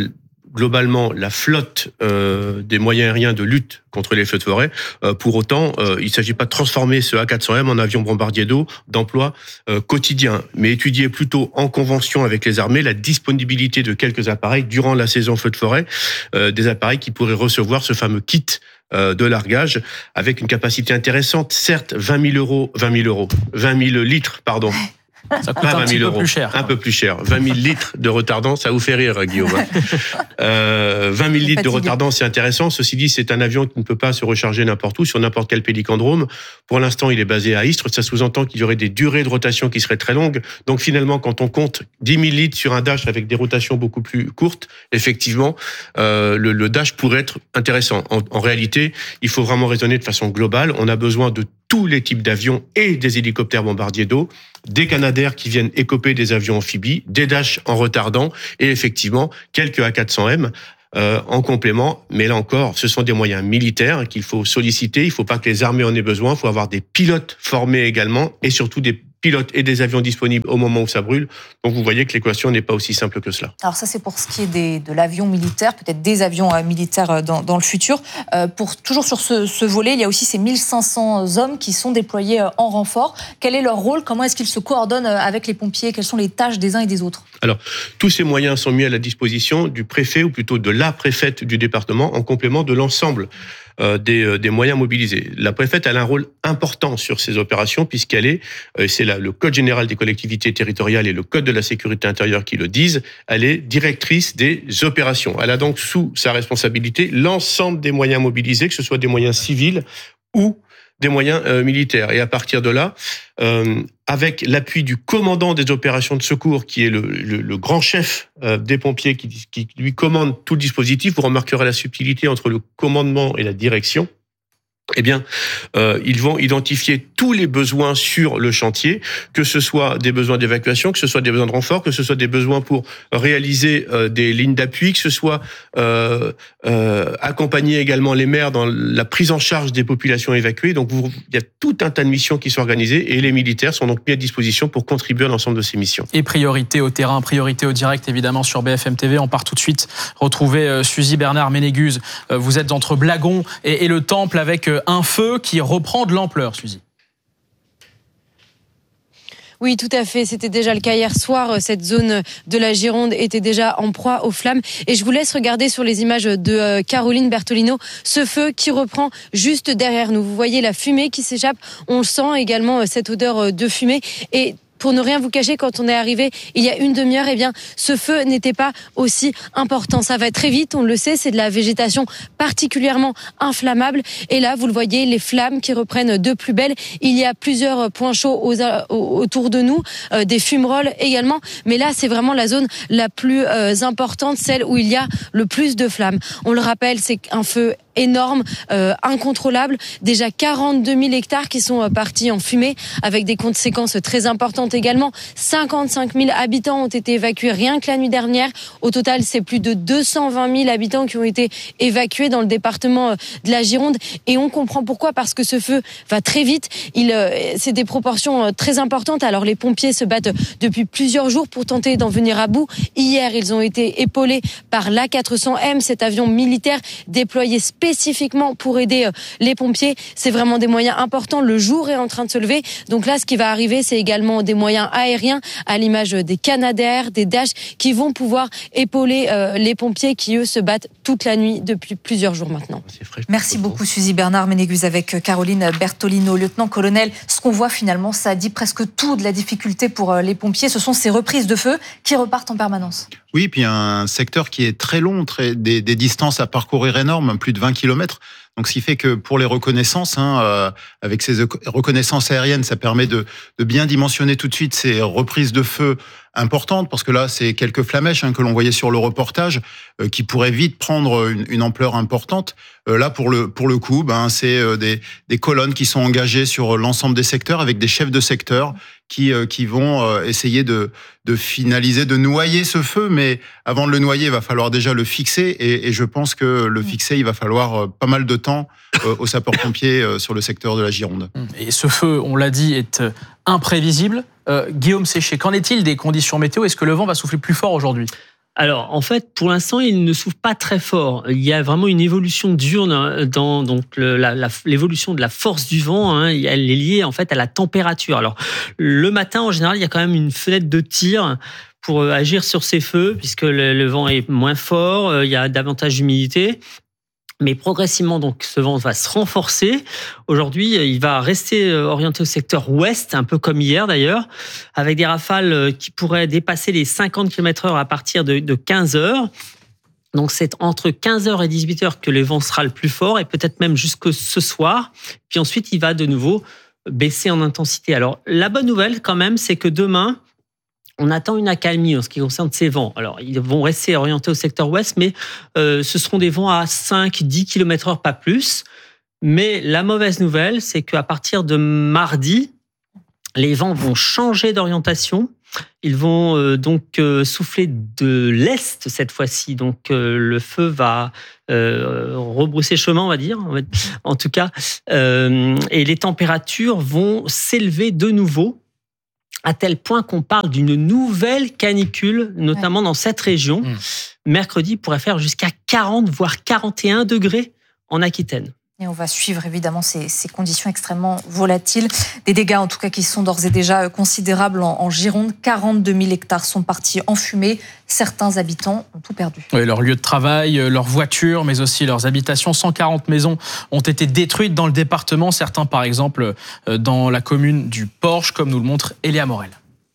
globalement la flotte euh, des moyens aériens de lutte contre les feux de forêt. Euh, pour autant, euh, il ne s'agit pas de transformer ce A quatre cents M en avion bombardier d'eau d'emploi euh, quotidien, mais étudier plutôt en convention avec les armées la disponibilité de quelques appareils durant la saison feu de forêt, euh, des appareils qui pourraient recevoir ce fameux kit euh, de largage avec une capacité intéressante, certes vingt mille euros, vingt mille euros, vingt mille litres, pardon. Ça coûte pas un vingt petit mille peu euros, plus cher. un peu plus cher. vingt mille litres de retardant, ça vous fait rire, Guillaume. euh, vingt mille litres de retardant, c'est intéressant. Ceci dit, c'est un avion qui ne peut pas se recharger n'importe où, sur n'importe quel pélicandrome. Pour l'instant, il est basé à Istres. Ça sous-entend qu'il y aurait des durées de rotation qui seraient très longues. Donc finalement, quand on compte dix mille litres sur un Dash avec des rotations beaucoup plus courtes, effectivement, euh, le, le Dash pourrait être intéressant. En, en réalité, il faut vraiment raisonner de façon globale. On a besoin de tous les types d'avions et des hélicoptères bombardiers d'eau, des Canadair qui viennent écoper des avions amphibies, des Dash en retardant et effectivement quelques A quatre cents M euh, en complément. Mais là encore, ce sont des moyens militaires qu'il faut solliciter. Il ne faut pas que les armées en aient besoin. Il faut avoir des pilotes formés également et surtout des pilotes et des avions disponibles au moment où ça brûle. Donc vous voyez que l'équation n'est pas aussi simple que cela. Alors ça, c'est pour ce qui est des, de l'avion militaire, peut-être des avions euh, militaires dans, dans le futur. Euh, pour, toujours sur ce, ce volet, il y a aussi ces mille cinq cents hommes qui sont déployés euh, en renfort. Quel est leur rôle? Comment est-ce qu'ils se coordonnent avec les pompiers? Quelles sont les tâches des uns et des autres? Alors, tous ces moyens sont mis à la disposition du préfet, ou plutôt de la préfète du département, en complément de l'ensemble euh, des, euh, des moyens mobilisés. La préfète a un rôle important sur ces opérations, puisqu'elle est, euh, c'est la, le Code général des collectivités territoriales et le Code de la sécurité intérieure qui le disent, elle est directrice des opérations. Elle a donc sous sa responsabilité l'ensemble des moyens mobilisés, que ce soit des moyens civils ou des moyens euh, militaires. Et à partir de là, euh, avec l'appui du commandant des opérations de secours, qui est le, le, le grand chef euh, des pompiers, qui, qui lui commande tout le dispositif, vous remarquerez la subtilité entre le commandement et la direction. Eh bien, euh, ils vont identifier tous les besoins sur le chantier, que ce soit des besoins d'évacuation, que ce soit des besoins de renfort, que ce soit des besoins pour réaliser euh, des lignes d'appui, que ce soit euh, euh, accompagner également les maires dans la prise en charge des populations évacuées. Donc, vous, il y a tout un tas de missions qui sont organisées et les militaires sont donc mis à disposition pour contribuer à l'ensemble de ces missions. Et priorité au terrain, priorité au direct, évidemment, sur B F M T V. On part tout de suite retrouver euh, Suzy Bernard-Ménégus. Euh, vous êtes entre Blagon et, et le Temple avec euh, un feu qui reprend de l'ampleur, Suzy. Oui, tout à fait. C'était déjà le cas hier soir. Cette zone de la Gironde était déjà en proie aux flammes. Et je vous laisse regarder sur les images de Caroline Bertolino ce feu qui reprend juste derrière nous. Vous voyez la fumée qui s'échappe. On sent également cette odeur de fumée. Et pour ne rien vous cacher, quand on est arrivé il y a une demi-heure, eh bien, ce feu n'était pas aussi important. Ça va très vite, on le sait, c'est de la végétation particulièrement inflammable. Et là, vous le voyez, les flammes qui reprennent de plus belle. Il y a plusieurs points chauds aux, autour de nous, euh, des fumerolles également. Mais là, c'est vraiment la zone la plus euh, importante, celle où il y a le plus de flammes. On le rappelle, c'est un feu énorme, euh, incontrôlable. Déjà quarante-deux mille hectares qui sont euh, partis en fumée, avec des conséquences très importantes également. cinquante-cinq mille habitants ont été évacués rien que la nuit dernière. Au total, c'est plus de deux cent vingt mille habitants qui ont été évacués dans le département euh, de la Gironde. Et on comprend pourquoi, parce que ce feu va très vite. Il, euh, c'est des proportions euh, très importantes. Alors les pompiers se battent depuis plusieurs jours pour tenter d'en venir à bout. Hier, ils ont été épaulés par l'A quatre cents M, cet avion militaire déployé spécifiquement pour aider les pompiers. C'est vraiment des moyens importants. Le jour est en train de se lever. Donc là, ce qui va arriver, c'est également des moyens aériens, à l'image des Canadair, des Dash, qui vont pouvoir épauler euh, les pompiers qui, eux, se battent toute la nuit depuis plusieurs jours maintenant. Merci beaucoup, Suzy Bernard-Ménégus, avec Caroline Bertolino. Lieutenant-colonel, ce qu'on voit finalement, ça dit presque tout de la difficulté pour les pompiers. Ce sont ces reprises de feu qui repartent en permanence. Oui, puis un secteur qui est très long, très, des, des distances à parcourir énormes, plus de vingt kilomètres. Donc, ce qui fait que pour les reconnaissances, hein, euh, avec ces reconnaissances aériennes, ça permet de, de bien dimensionner tout de suite ces reprises de feu importantes, parce que là, c'est quelques flamèches hein, que l'on voyait sur le reportage, euh, qui pourraient vite prendre une, une ampleur importante. Euh, là, pour le pour le coup, ben, c'est euh, des, des colonnes qui sont engagées sur l'ensemble des secteurs, avec des chefs de secteur qui euh, qui vont euh, essayer de de finaliser, de noyer ce feu. Mais avant de le noyer, il va falloir déjà le fixer, et, et je pense que le fixer, il va falloir euh, pas mal de temps euh, aux sapeurs-pompiers euh, sur le secteur de la Gironde. Et ce feu, on l'a dit, est imprévisible. Euh, Guillaume Séché, qu'en est-il des conditions météo? Est-ce que le vent va souffler plus fort aujourd'hui? Alors, en fait, pour l'instant, il ne souffle pas très fort. Il y a vraiment une évolution diurne dans donc le, la, la, l'évolution de la force du vent. Hein, elle est liée en fait à la température. Alors, le matin, en général, il y a quand même une fenêtre de tir pour agir sur ces feux, puisque le, le vent est moins fort, il y a davantage d'humidité. Mais progressivement, donc, ce vent va se renforcer. Aujourd'hui, il va rester orienté au secteur ouest, un peu comme hier d'ailleurs, avec des rafales qui pourraient dépasser les cinquante kilomètres heure à partir de, de quinze heures. Donc, c'est entre quinze heures et dix-huit heures que le vent sera le plus fort, et peut-être même jusque ce soir. Puis ensuite, il va de nouveau baisser en intensité. Alors, la bonne nouvelle quand même, c'est que demain, on attend une accalmie en ce qui concerne ces vents. Alors, ils vont rester orientés au secteur ouest, mais euh, ce seront des vents à cinq à dix kilomètres heure, pas plus. Mais la mauvaise nouvelle, c'est qu'à partir de mardi, les vents vont changer d'orientation. Ils vont euh, donc euh, souffler de l'est cette fois-ci. Donc, euh, le feu va euh, rebrousser chemin, on va dire. En tout cas, euh, et les températures vont s'élever de nouveau, à tel point qu'on parle d'une nouvelle canicule, notamment ouais. dans cette région. Mmh. Mercredi pourrait faire jusqu'à quarante, voire quarante et un degrés en Aquitaine. Et on va suivre évidemment ces, ces conditions extrêmement volatiles. Des dégâts en tout cas qui sont d'ores et déjà considérables en, en Gironde. quarante-deux mille hectares sont partis en fumée. Certains habitants ont tout perdu. Oui, leur lieu de travail, leurs voitures, mais aussi leurs habitations. cent quarante maisons ont été détruites dans le département. Certains, par exemple, dans la commune du Porche, comme nous le montre Elia Morel.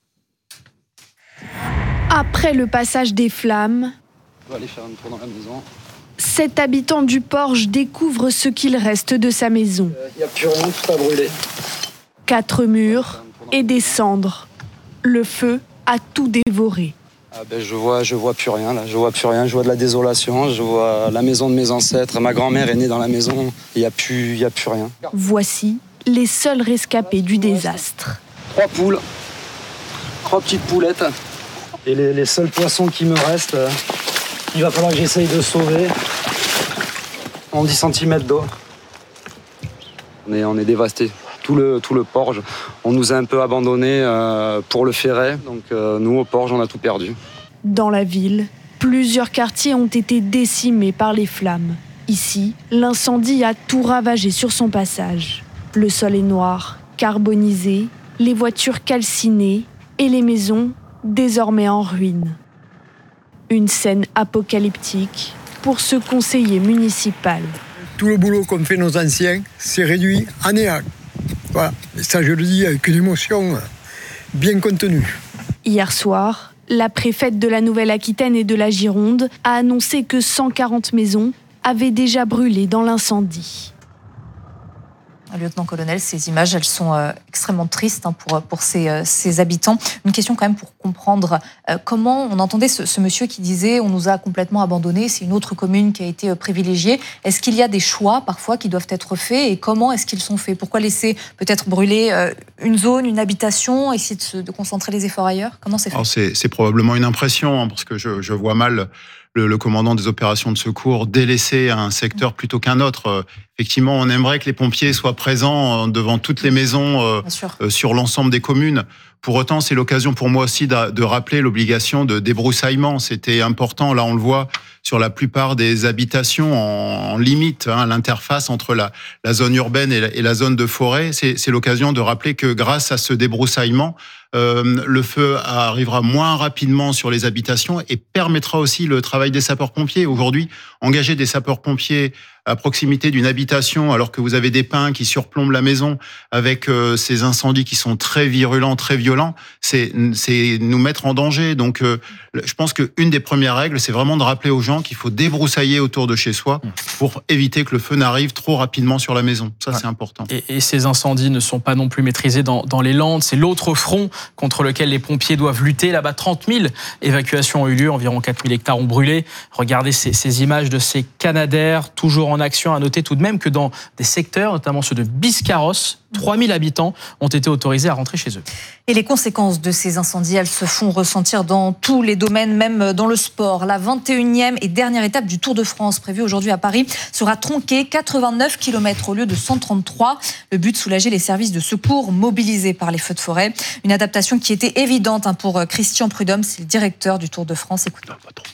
Après le passage des flammes, on va aller faire un tour dans la maison. Cet habitant du Porche découvre ce qu'il reste de sa maison. Il n'y a plus rien, tout a brûlé. Quatre murs et des cendres. Le feu a tout dévoré. Ah ben je vois, je vois plus rien là. Je vois plus rien. Je vois de la désolation. Je vois la maison de mes ancêtres. Ma grand-mère est née dans la maison. Il n'y a plus, il y a plus rien. Voici les seuls rescapés du désastre. Trois poules, trois petites poulettes. Et les, les seuls poissons qui me restent, euh, il va falloir que j'essaye de sauver en dix centimètres d'eau. On est, on est dévastés. Tout le, tout le Porge, on nous a un peu abandonnés euh, pour le Ferret. Donc euh, nous, au Porge, on a tout perdu. Dans la ville, plusieurs quartiers ont été décimés par les flammes. Ici, l'incendie a tout ravagé sur son passage. Le sol est noir, carbonisé, les voitures calcinées et les maisons désormais en ruine. Une scène apocalyptique pour ce conseiller municipal. Tout le boulot qu'ont fait nos anciens s'est réduit à néant. Voilà, et ça je le dis avec une émotion bien contenue. Hier soir, la préfète de la Nouvelle-Aquitaine et de la Gironde a annoncé que cent quarante maisons avaient déjà brûlé dans l'incendie. Lieutenant-colonel, ces images, elles sont euh, extrêmement tristes hein, pour, pour ces, euh, ces habitants. Une question quand même pour comprendre euh, comment on entendait ce, ce monsieur qui disait « on nous a complètement abandonnés, c'est une autre commune qui a été euh, privilégiée ». Est-ce qu'il y a des choix parfois qui doivent être faits et comment est-ce qu'ils sont faits? Pourquoi laisser peut-être brûler euh, une zone, une habitation, essayer de, se, de concentrer les efforts ailleurs? Comment c'est fait? Alors c'est, c'est probablement une impression hein, parce que je, je vois mal le, le commandant des opérations de secours délaisser un secteur plutôt qu'un autre. Euh, effectivement, on aimerait que les pompiers soient présents devant toutes les maisons euh, euh, sur l'ensemble des communes. Pour autant, c'est l'occasion pour moi aussi de, de rappeler l'obligation de débroussaillement. C'était important, là on le voit, sur la plupart des habitations en, en limite, hein, l'interface entre la, la zone urbaine et la, et la zone de forêt. C'est, c'est l'occasion de rappeler que grâce à ce débroussaillement, euh, le feu arrivera moins rapidement sur les habitations et permettra aussi le travail des sapeurs-pompiers. Aujourd'hui, engager des sapeurs-pompiers à proximité d'une habitation, alors que vous avez des pins qui surplombent la maison, avec euh, ces incendies qui sont très virulents, très violents, c'est, c'est nous mettre en danger. Donc, euh, je pense qu'une des premières règles, c'est vraiment de rappeler aux gens qu'il faut débroussailler autour de chez soi pour éviter que le feu n'arrive trop rapidement sur la maison. Ça, ouais. c'est important. Et, et ces incendies ne sont pas non plus maîtrisés dans, dans les Landes. C'est l'autre front contre lequel les pompiers doivent lutter. Là-bas, trente mille évacuations ont eu lieu, environ quatre mille hectares ont brûlé. Regardez ces, ces images de ces Canadaires, toujours en en action. À noter tout de même que dans des secteurs, notamment ceux de Biscarrosse, trois mille habitants ont été autorisés à rentrer chez eux. Et les conséquences de ces incendies, elles se font ressentir dans tous les domaines, même dans le sport. La vingt et unième et dernière étape du Tour de France, prévue aujourd'hui à Paris, sera tronquée, quatre-vingt-neuf kilomètres au lieu de cent trente-trois. Le but, soulager les services de secours mobilisés par les feux de forêt. Une adaptation qui était évidente pour Christian Prudhomme, c'est le directeur du Tour de France. Écoutez.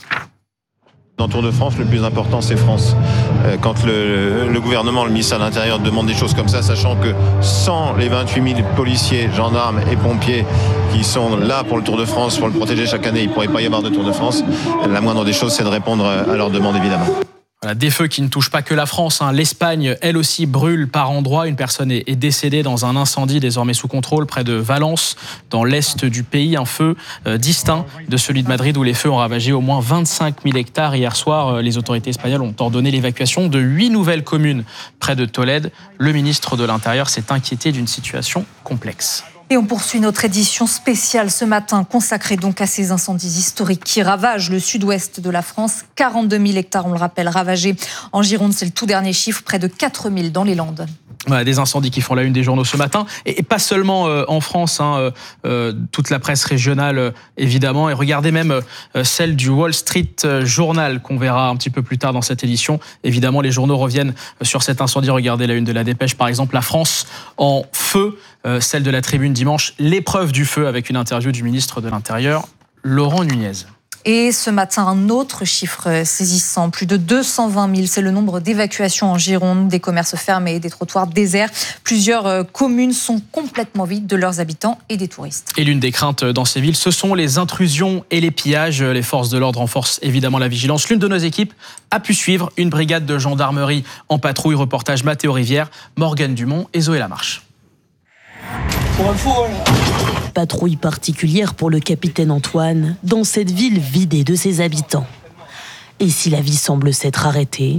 Dans le Tour de France, le plus important, c'est France. Quand le, le gouvernement, le ministère de l'Intérieur demande des choses comme ça, sachant que sans les vingt-huit mille policiers, gendarmes et pompiers qui sont là pour le Tour de France, pour le protéger chaque année, il ne pourrait pas y avoir de Tour de France. La moindre des choses, c'est de répondre à leurs demandes, évidemment. Voilà, des feux qui ne touchent pas que la France. Hein. L'Espagne, elle aussi, brûle par endroits. Une personne est décédée dans un incendie désormais sous contrôle près de Valence, dans l'est du pays. Un feu euh, distinct de celui de Madrid où les feux ont ravagé au moins vingt-cinq mille hectares. Hier soir, les autorités espagnoles ont ordonné l'évacuation de huit nouvelles communes près de Tolède. Le ministre de l'Intérieur s'est inquiété d'une situation complexe. Et on poursuit notre édition spéciale ce matin, consacrée donc à ces incendies historiques qui ravagent le sud-ouest de la France. quarante-deux mille hectares, on le rappelle, ravagés en Gironde. C'est le tout dernier chiffre, près de quatre mille dans les Landes. Voilà, des incendies qui font la une des journaux ce matin, et, et pas seulement euh, en France, hein, euh, toute la presse régionale euh, évidemment, et regardez même euh, celle du Wall Street Journal qu'on verra un petit peu plus tard dans cette édition. Évidemment, les journaux reviennent sur cet incendie. Regardez la une de la Dépêche, par exemple, la France en feu, euh, celle de la Tribune dimanche, l'épreuve du feu avec une interview du ministre de l'Intérieur, Laurent Nunez. Et ce matin, un autre chiffre saisissant, plus de deux cent vingt mille, c'est le nombre d'évacuations en Gironde, des commerces fermés, des trottoirs déserts. Plusieurs communes sont complètement vides de leurs habitants et des touristes. Et l'une des craintes dans ces villes, ce sont les intrusions et les pillages. Les forces de l'ordre renforcent évidemment la vigilance. L'une de nos équipes a pu suivre une brigade de gendarmerie en patrouille. Reportage Mathéo Rivière, Morgane Dumont et Zoé Lamarche. Pour info, voilà. Patrouille particulière pour le capitaine Antoine dans cette ville vidée de ses habitants. Et si la vie semble s'être arrêtée,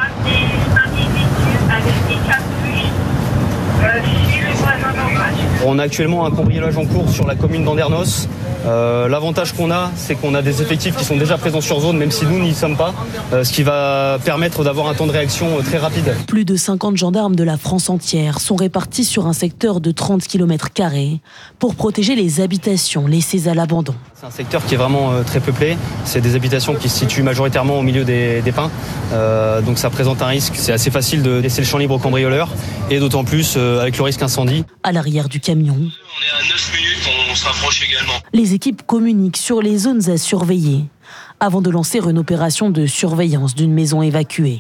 on a actuellement un cambriolage en cours sur la commune d'Andernos. Euh, l'avantage qu'on a, c'est qu'on a des effectifs qui sont déjà présents sur zone, même si nous n'y sommes pas, euh, ce qui va permettre d'avoir un temps de réaction très rapide. Plus de cinquante gendarmes de la France entière sont répartis sur un secteur de trente kilomètres carrés pour protéger les habitations laissées à l'abandon. C'est un secteur qui est vraiment euh, très peuplé. C'est des habitations qui se situent majoritairement au milieu des, des pins. Euh, donc ça présente un risque. C'est assez facile de laisser le champ libre aux cambrioleurs, et d'autant plus euh, avec le risque incendie. À l'arrière du camion, on est à neuf minutes, on se rapproche également. Les équipes communiquent sur les zones à surveiller avant de lancer une opération de surveillance d'une maison évacuée.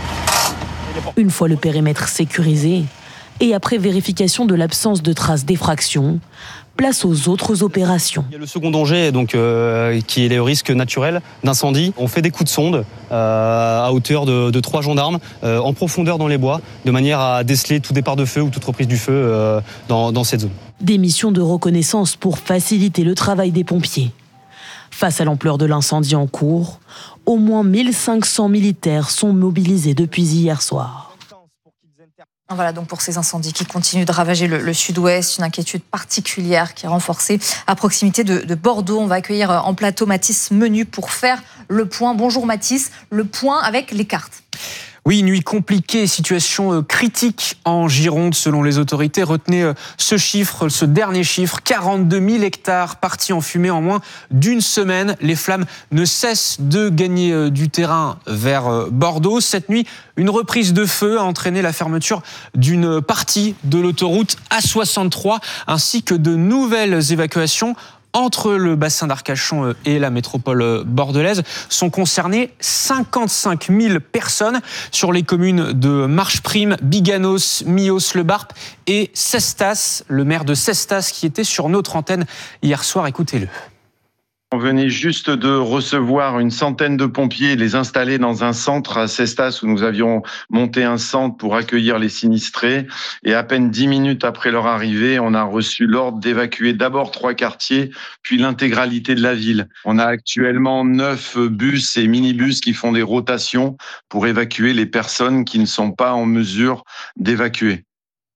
Une fois le périmètre sécurisé et après vérification de l'absence de traces d'effraction, place aux autres opérations. Il y a le second danger, donc, euh, qui est le risque naturel d'incendie. On fait des coups de sonde euh, à hauteur de, de trois gendarmes euh, en profondeur dans les bois, de manière à déceler tout départ de feu ou toute reprise du feu euh, dans, dans cette zone. Des missions de reconnaissance pour faciliter le travail des pompiers. Face à l'ampleur de l'incendie en cours, au moins mille cinq cents militaires sont mobilisés depuis hier soir. Voilà donc pour ces incendies qui continuent de ravager le, le sud-ouest, une inquiétude particulière qui est renforcée à proximité de, de Bordeaux. On va accueillir en plateau Mathis Menu pour faire le point. Bonjour Mathis, le point avec les cartes. Oui, nuit compliquée, situation critique en Gironde selon les autorités. Retenez ce chiffre, ce dernier chiffre, quarante-deux mille hectares partis en fumée en moins d'une semaine. Les flammes ne cessent de gagner du terrain vers Bordeaux. Cette nuit, une reprise de feu a entraîné la fermeture d'une partie de l'autoroute A soixante-trois ainsi que de nouvelles évacuations. Entre le bassin d'Arcachon et la métropole bordelaise sont concernées cinquante-cinq mille personnes sur les communes de Marcheprime, Biganos, Mios-le-Barp et Cestas. Le maire de Cestas qui était sur notre antenne hier soir, écoutez-le. On venait juste de recevoir une centaine de pompiers, les installer dans un centre à Cestas où nous avions monté un centre pour accueillir les sinistrés. Et à peine dix minutes après leur arrivée, on a reçu l'ordre d'évacuer d'abord trois quartiers, puis l'intégralité de la ville. On a actuellement neuf bus et minibus qui font des rotations pour évacuer les personnes qui ne sont pas en mesure d'évacuer.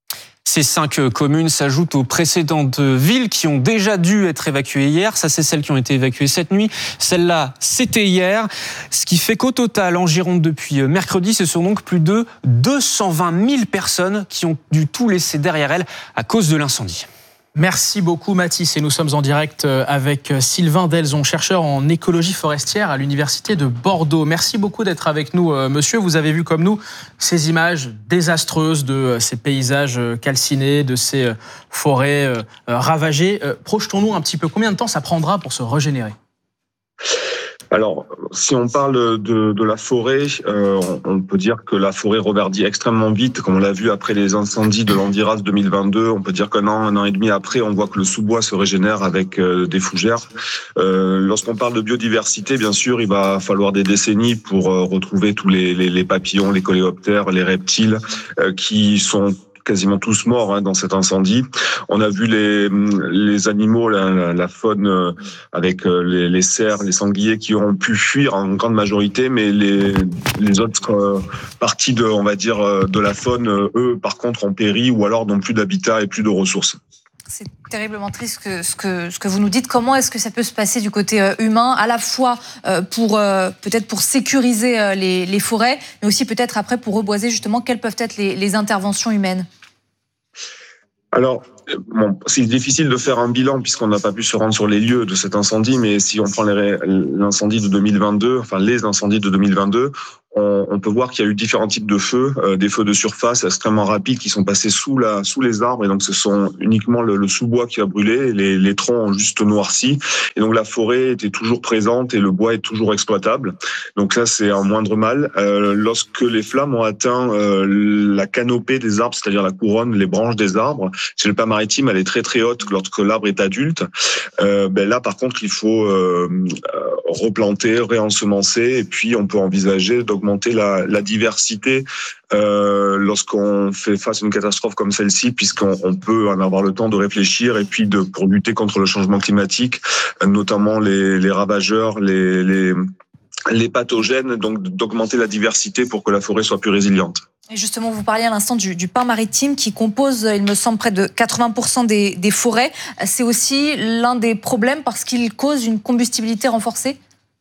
Ces cinq communes s'ajoutent aux précédentes villes qui ont déjà dû être évacuées hier. Ça, c'est celles qui ont été évacuées cette nuit. Celle-là, c'était hier. Ce qui fait qu'au total, en Gironde, depuis mercredi, ce sont donc plus de deux cent vingt mille personnes qui ont dû tout laisser derrière elles à cause de l'incendie. Merci beaucoup Mathis et nous sommes en direct avec Sylvain Delzon, chercheur en écologie forestière à l'université de Bordeaux. Merci beaucoup d'être avec nous monsieur. Vous avez vu comme nous ces images désastreuses de ces paysages calcinés, de ces forêts ravagées. Projetons-nous un petit peu, combien de temps ça prendra pour se régénérer ? Alors, si on parle de, de la forêt, euh, on peut dire que la forêt reverdit extrêmement vite, comme on l'a vu après les incendies de l'Andiras deux mille vingt-deux. On peut dire qu'un an, un an et demi après, on voit que le sous-bois se régénère avec euh, des fougères. Euh, lorsqu'on parle de biodiversité, bien sûr, il va falloir des décennies pour euh, retrouver tous les, les, les papillons, les coléoptères, les reptiles euh, qui sont quasiment tous morts hein, dans cet incendie. On a vu les, les animaux, la, la faune euh, avec euh, les, les cerfs, les sangliers qui ont pu fuir en grande majorité, mais les, les autres euh, parties de, on va dire, euh, de la faune, euh, eux, par contre, ont péri ou alors n'ont plus d'habitat et plus de ressources. C'est terriblement triste que, ce, que, ce que vous nous dites. Comment est-ce que ça peut se passer du côté euh, humain, à la fois euh, pour euh, peut-être pour sécuriser euh, les, les forêts, mais aussi peut-être après pour reboiser justement, quelles peuvent être les, les interventions humaines ? Alors, bon, c'est difficile de faire un bilan puisqu'on n'a pas pu se rendre sur les lieux de cet incendie, mais si on prend les, l'incendie de deux mille vingt-deux, enfin les incendies de deux mille vingt-deux, on, on peut voir qu'il y a eu différents types de feux, euh, des feux de surface extrêmement rapides qui sont passés sous la sous les arbres, et donc ce sont uniquement le, le sous-bois qui a brûlé, les, les troncs ont juste noirci, et donc la forêt était toujours présente et le bois est toujours exploitable. Donc ça, c'est un moindre mal. Euh, lorsque les flammes ont atteint euh, la canopée des arbres, c'est-à-dire la couronne, les branches des arbres, chez le Pas-Maritime, elle est très très haute lorsque l'arbre est adulte. Euh, ben là, par contre, il faut euh, replanter, réensemencer, et puis on peut envisager d'augmenter la, la diversité euh, lorsqu'on fait face à une catastrophe comme celle-ci, puisqu'on on peut en avoir le temps de réfléchir, et puis de pour lutter contre le changement climatique, notamment les, les ravageurs, les, les les pathogènes, donc d'augmenter la diversité pour que la forêt soit plus résiliente. Et justement, vous parliez à l'instant du, du Pas-Maritime qui compose, il me semble, près de quatre-vingts pour cent des, des forêts. C'est aussi l'un des problèmes parce qu'il cause une combustibilité renforcée ?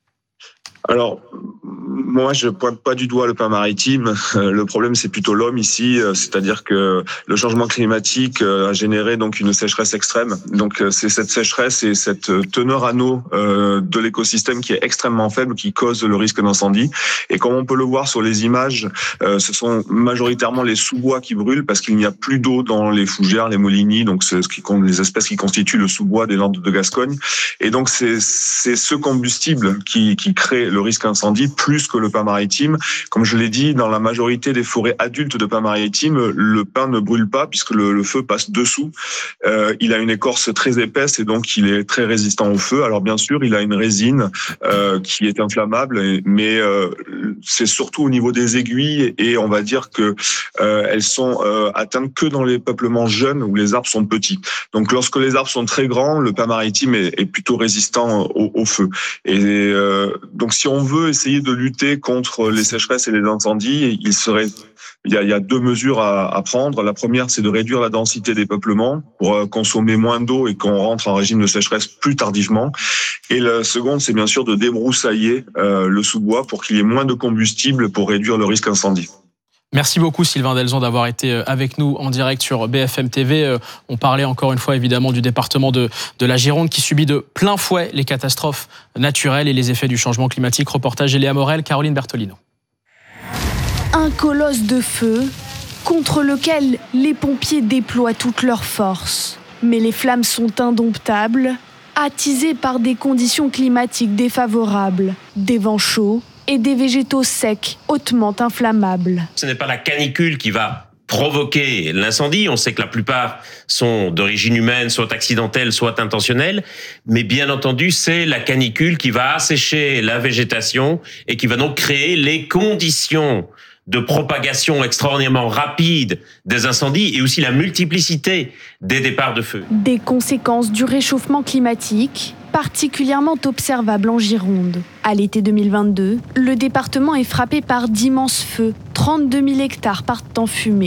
Alors, moi, je pointe pas du doigt le Pas-Maritime. Le problème, c'est plutôt l'homme ici, c'est-à-dire que le changement climatique a généré donc une sécheresse extrême. Donc, c'est cette sécheresse et cette teneur en eau de l'écosystème qui est extrêmement faible qui cause le risque d'incendie. Et comme on peut le voir sur les images, ce sont majoritairement les sous-bois qui brûlent parce qu'il n'y a plus d'eau dans les fougères, les molinies, donc c'est ce qui les espèces qui constituent le sous-bois des Landes de Gascogne. Et donc, c'est c'est ce combustible qui qui crée le risque incendie plus que le Pas-Maritime. Comme je l'ai dit, dans la majorité des forêts adultes de Pas-Maritime, le pin ne brûle pas puisque le, le feu passe dessous. Euh, il a une écorce très épaisse et donc il est très résistant au feu. Alors bien sûr, il a une résine euh, qui est inflammable, mais euh, c'est surtout au niveau des aiguilles et on va dire que euh, elles sont euh, atteintes que dans les peuplements jeunes où les arbres sont petits. Donc lorsque les arbres sont très grands, le Pas-Maritime est, est plutôt résistant au, au feu. Et euh, donc si on veut essayer de lutter contre les sécheresses et les incendies, il serait, il y a, il y a deux mesures à, à prendre. La première, c'est de réduire la densité des peuplements pour consommer moins d'eau et qu'on rentre en régime de sécheresse plus tardivement. Et la seconde, c'est bien sûr de débroussailler euh, le sous-bois pour qu'il y ait moins de combustible pour réduire le risque incendie. Merci beaucoup Sylvain Delzon d'avoir été avec nous en direct sur B F M T V. On parlait encore une fois évidemment du département de, de la Gironde qui subit de plein fouet les catastrophes naturelles et les effets du changement climatique. Reportage Eléa Morel, Caroline Bertolino. Un colosse de feu contre lequel les pompiers déploient toutes leurs forces. Mais les flammes sont indomptables, attisées par des conditions climatiques défavorables, des vents chauds et des végétaux secs hautement inflammables. Ce n'est pas la canicule qui va provoquer l'incendie. On sait que la plupart sont d'origine humaine, soit accidentelle, soit intentionnelle. Mais bien entendu, c'est la canicule qui va assécher la végétation et qui va donc créer les conditions de propagation extraordinairement rapide des incendies et aussi la multiplicité des départs de feu. Des conséquences du réchauffement climatique particulièrement observables en Gironde. À l'été deux mille vingt-deux, le département est frappé par d'immenses feux. trente-deux mille hectares partent en fumée.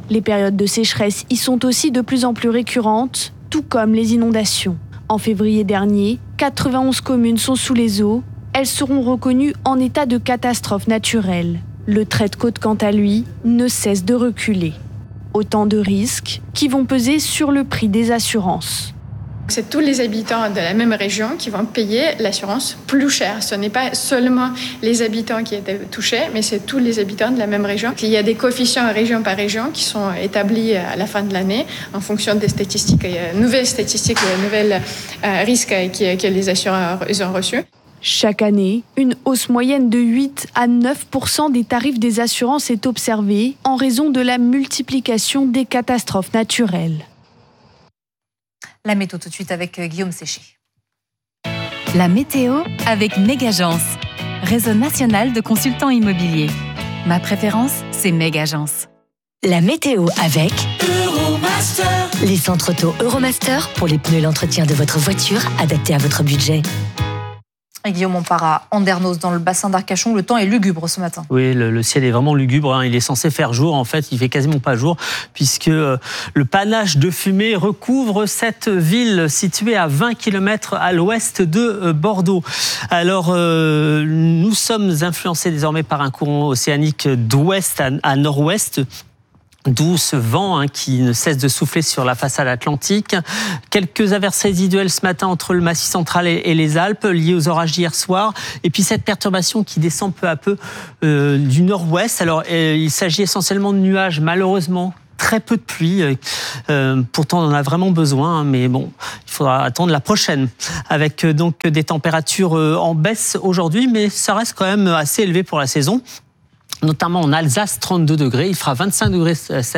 Les périodes de sécheresse y sont aussi de plus en plus récurrentes, tout comme les inondations. En février dernier, quatre-vingt-onze communes sont sous les eaux. Elles seront reconnues en état de catastrophe naturelle. Le trait de côte, quant à lui, ne cesse de reculer. Autant de risques qui vont peser sur le prix des assurances. C'est tous les habitants de la même région qui vont payer l'assurance plus cher. Ce n'est pas seulement les habitants qui étaient touchés, mais c'est tous les habitants de la même région. Il y a des coefficients région par région qui sont établis à la fin de l'année en fonction des statistiques, nouvelles statistiques, nouvelles risques que les assureurs ont reçus. Chaque année, une hausse moyenne de huit à neuf pour cent des tarifs des assurances est observée en raison de la multiplication des catastrophes naturelles. La météo tout de suite avec Guillaume Séché. La météo avec Megagence, réseau national de consultants immobiliers. Ma préférence, c'est Megagence. La météo avec Euromaster. Les centres auto Euromaster pour les pneus et l'entretien de votre voiture adaptés à votre budget. Et Guillaume, on part à Andernos, dans le bassin d'Arcachon. Le temps est lugubre ce matin. Oui, le, le ciel est vraiment lugubre. Hein. Il est censé faire jour. En fait, il fait quasiment pas jour, puisque euh, le panache de fumée recouvre cette ville située à vingt kilomètres à l'ouest de euh, Bordeaux. Alors, euh, nous sommes influencés désormais par un courant océanique d'ouest à, à nord-ouest. D'où ce vent hein, qui ne cesse de souffler sur la façade atlantique. Quelques averses résiduelles ce matin entre le Massif central et, et les Alpes, liées aux orages d'hier soir. Et puis cette perturbation qui descend peu à peu euh, du nord-ouest. Alors, euh, il s'agit essentiellement de nuages, malheureusement. Très peu de pluie, euh, pourtant on en a vraiment besoin, hein, mais bon, il faudra attendre la prochaine, avec euh, donc des températures euh, en baisse aujourd'hui, mais ça reste quand même assez élevé pour la saison. Notamment en Alsace, trente-deux degrés, il fera vingt-cinq degrés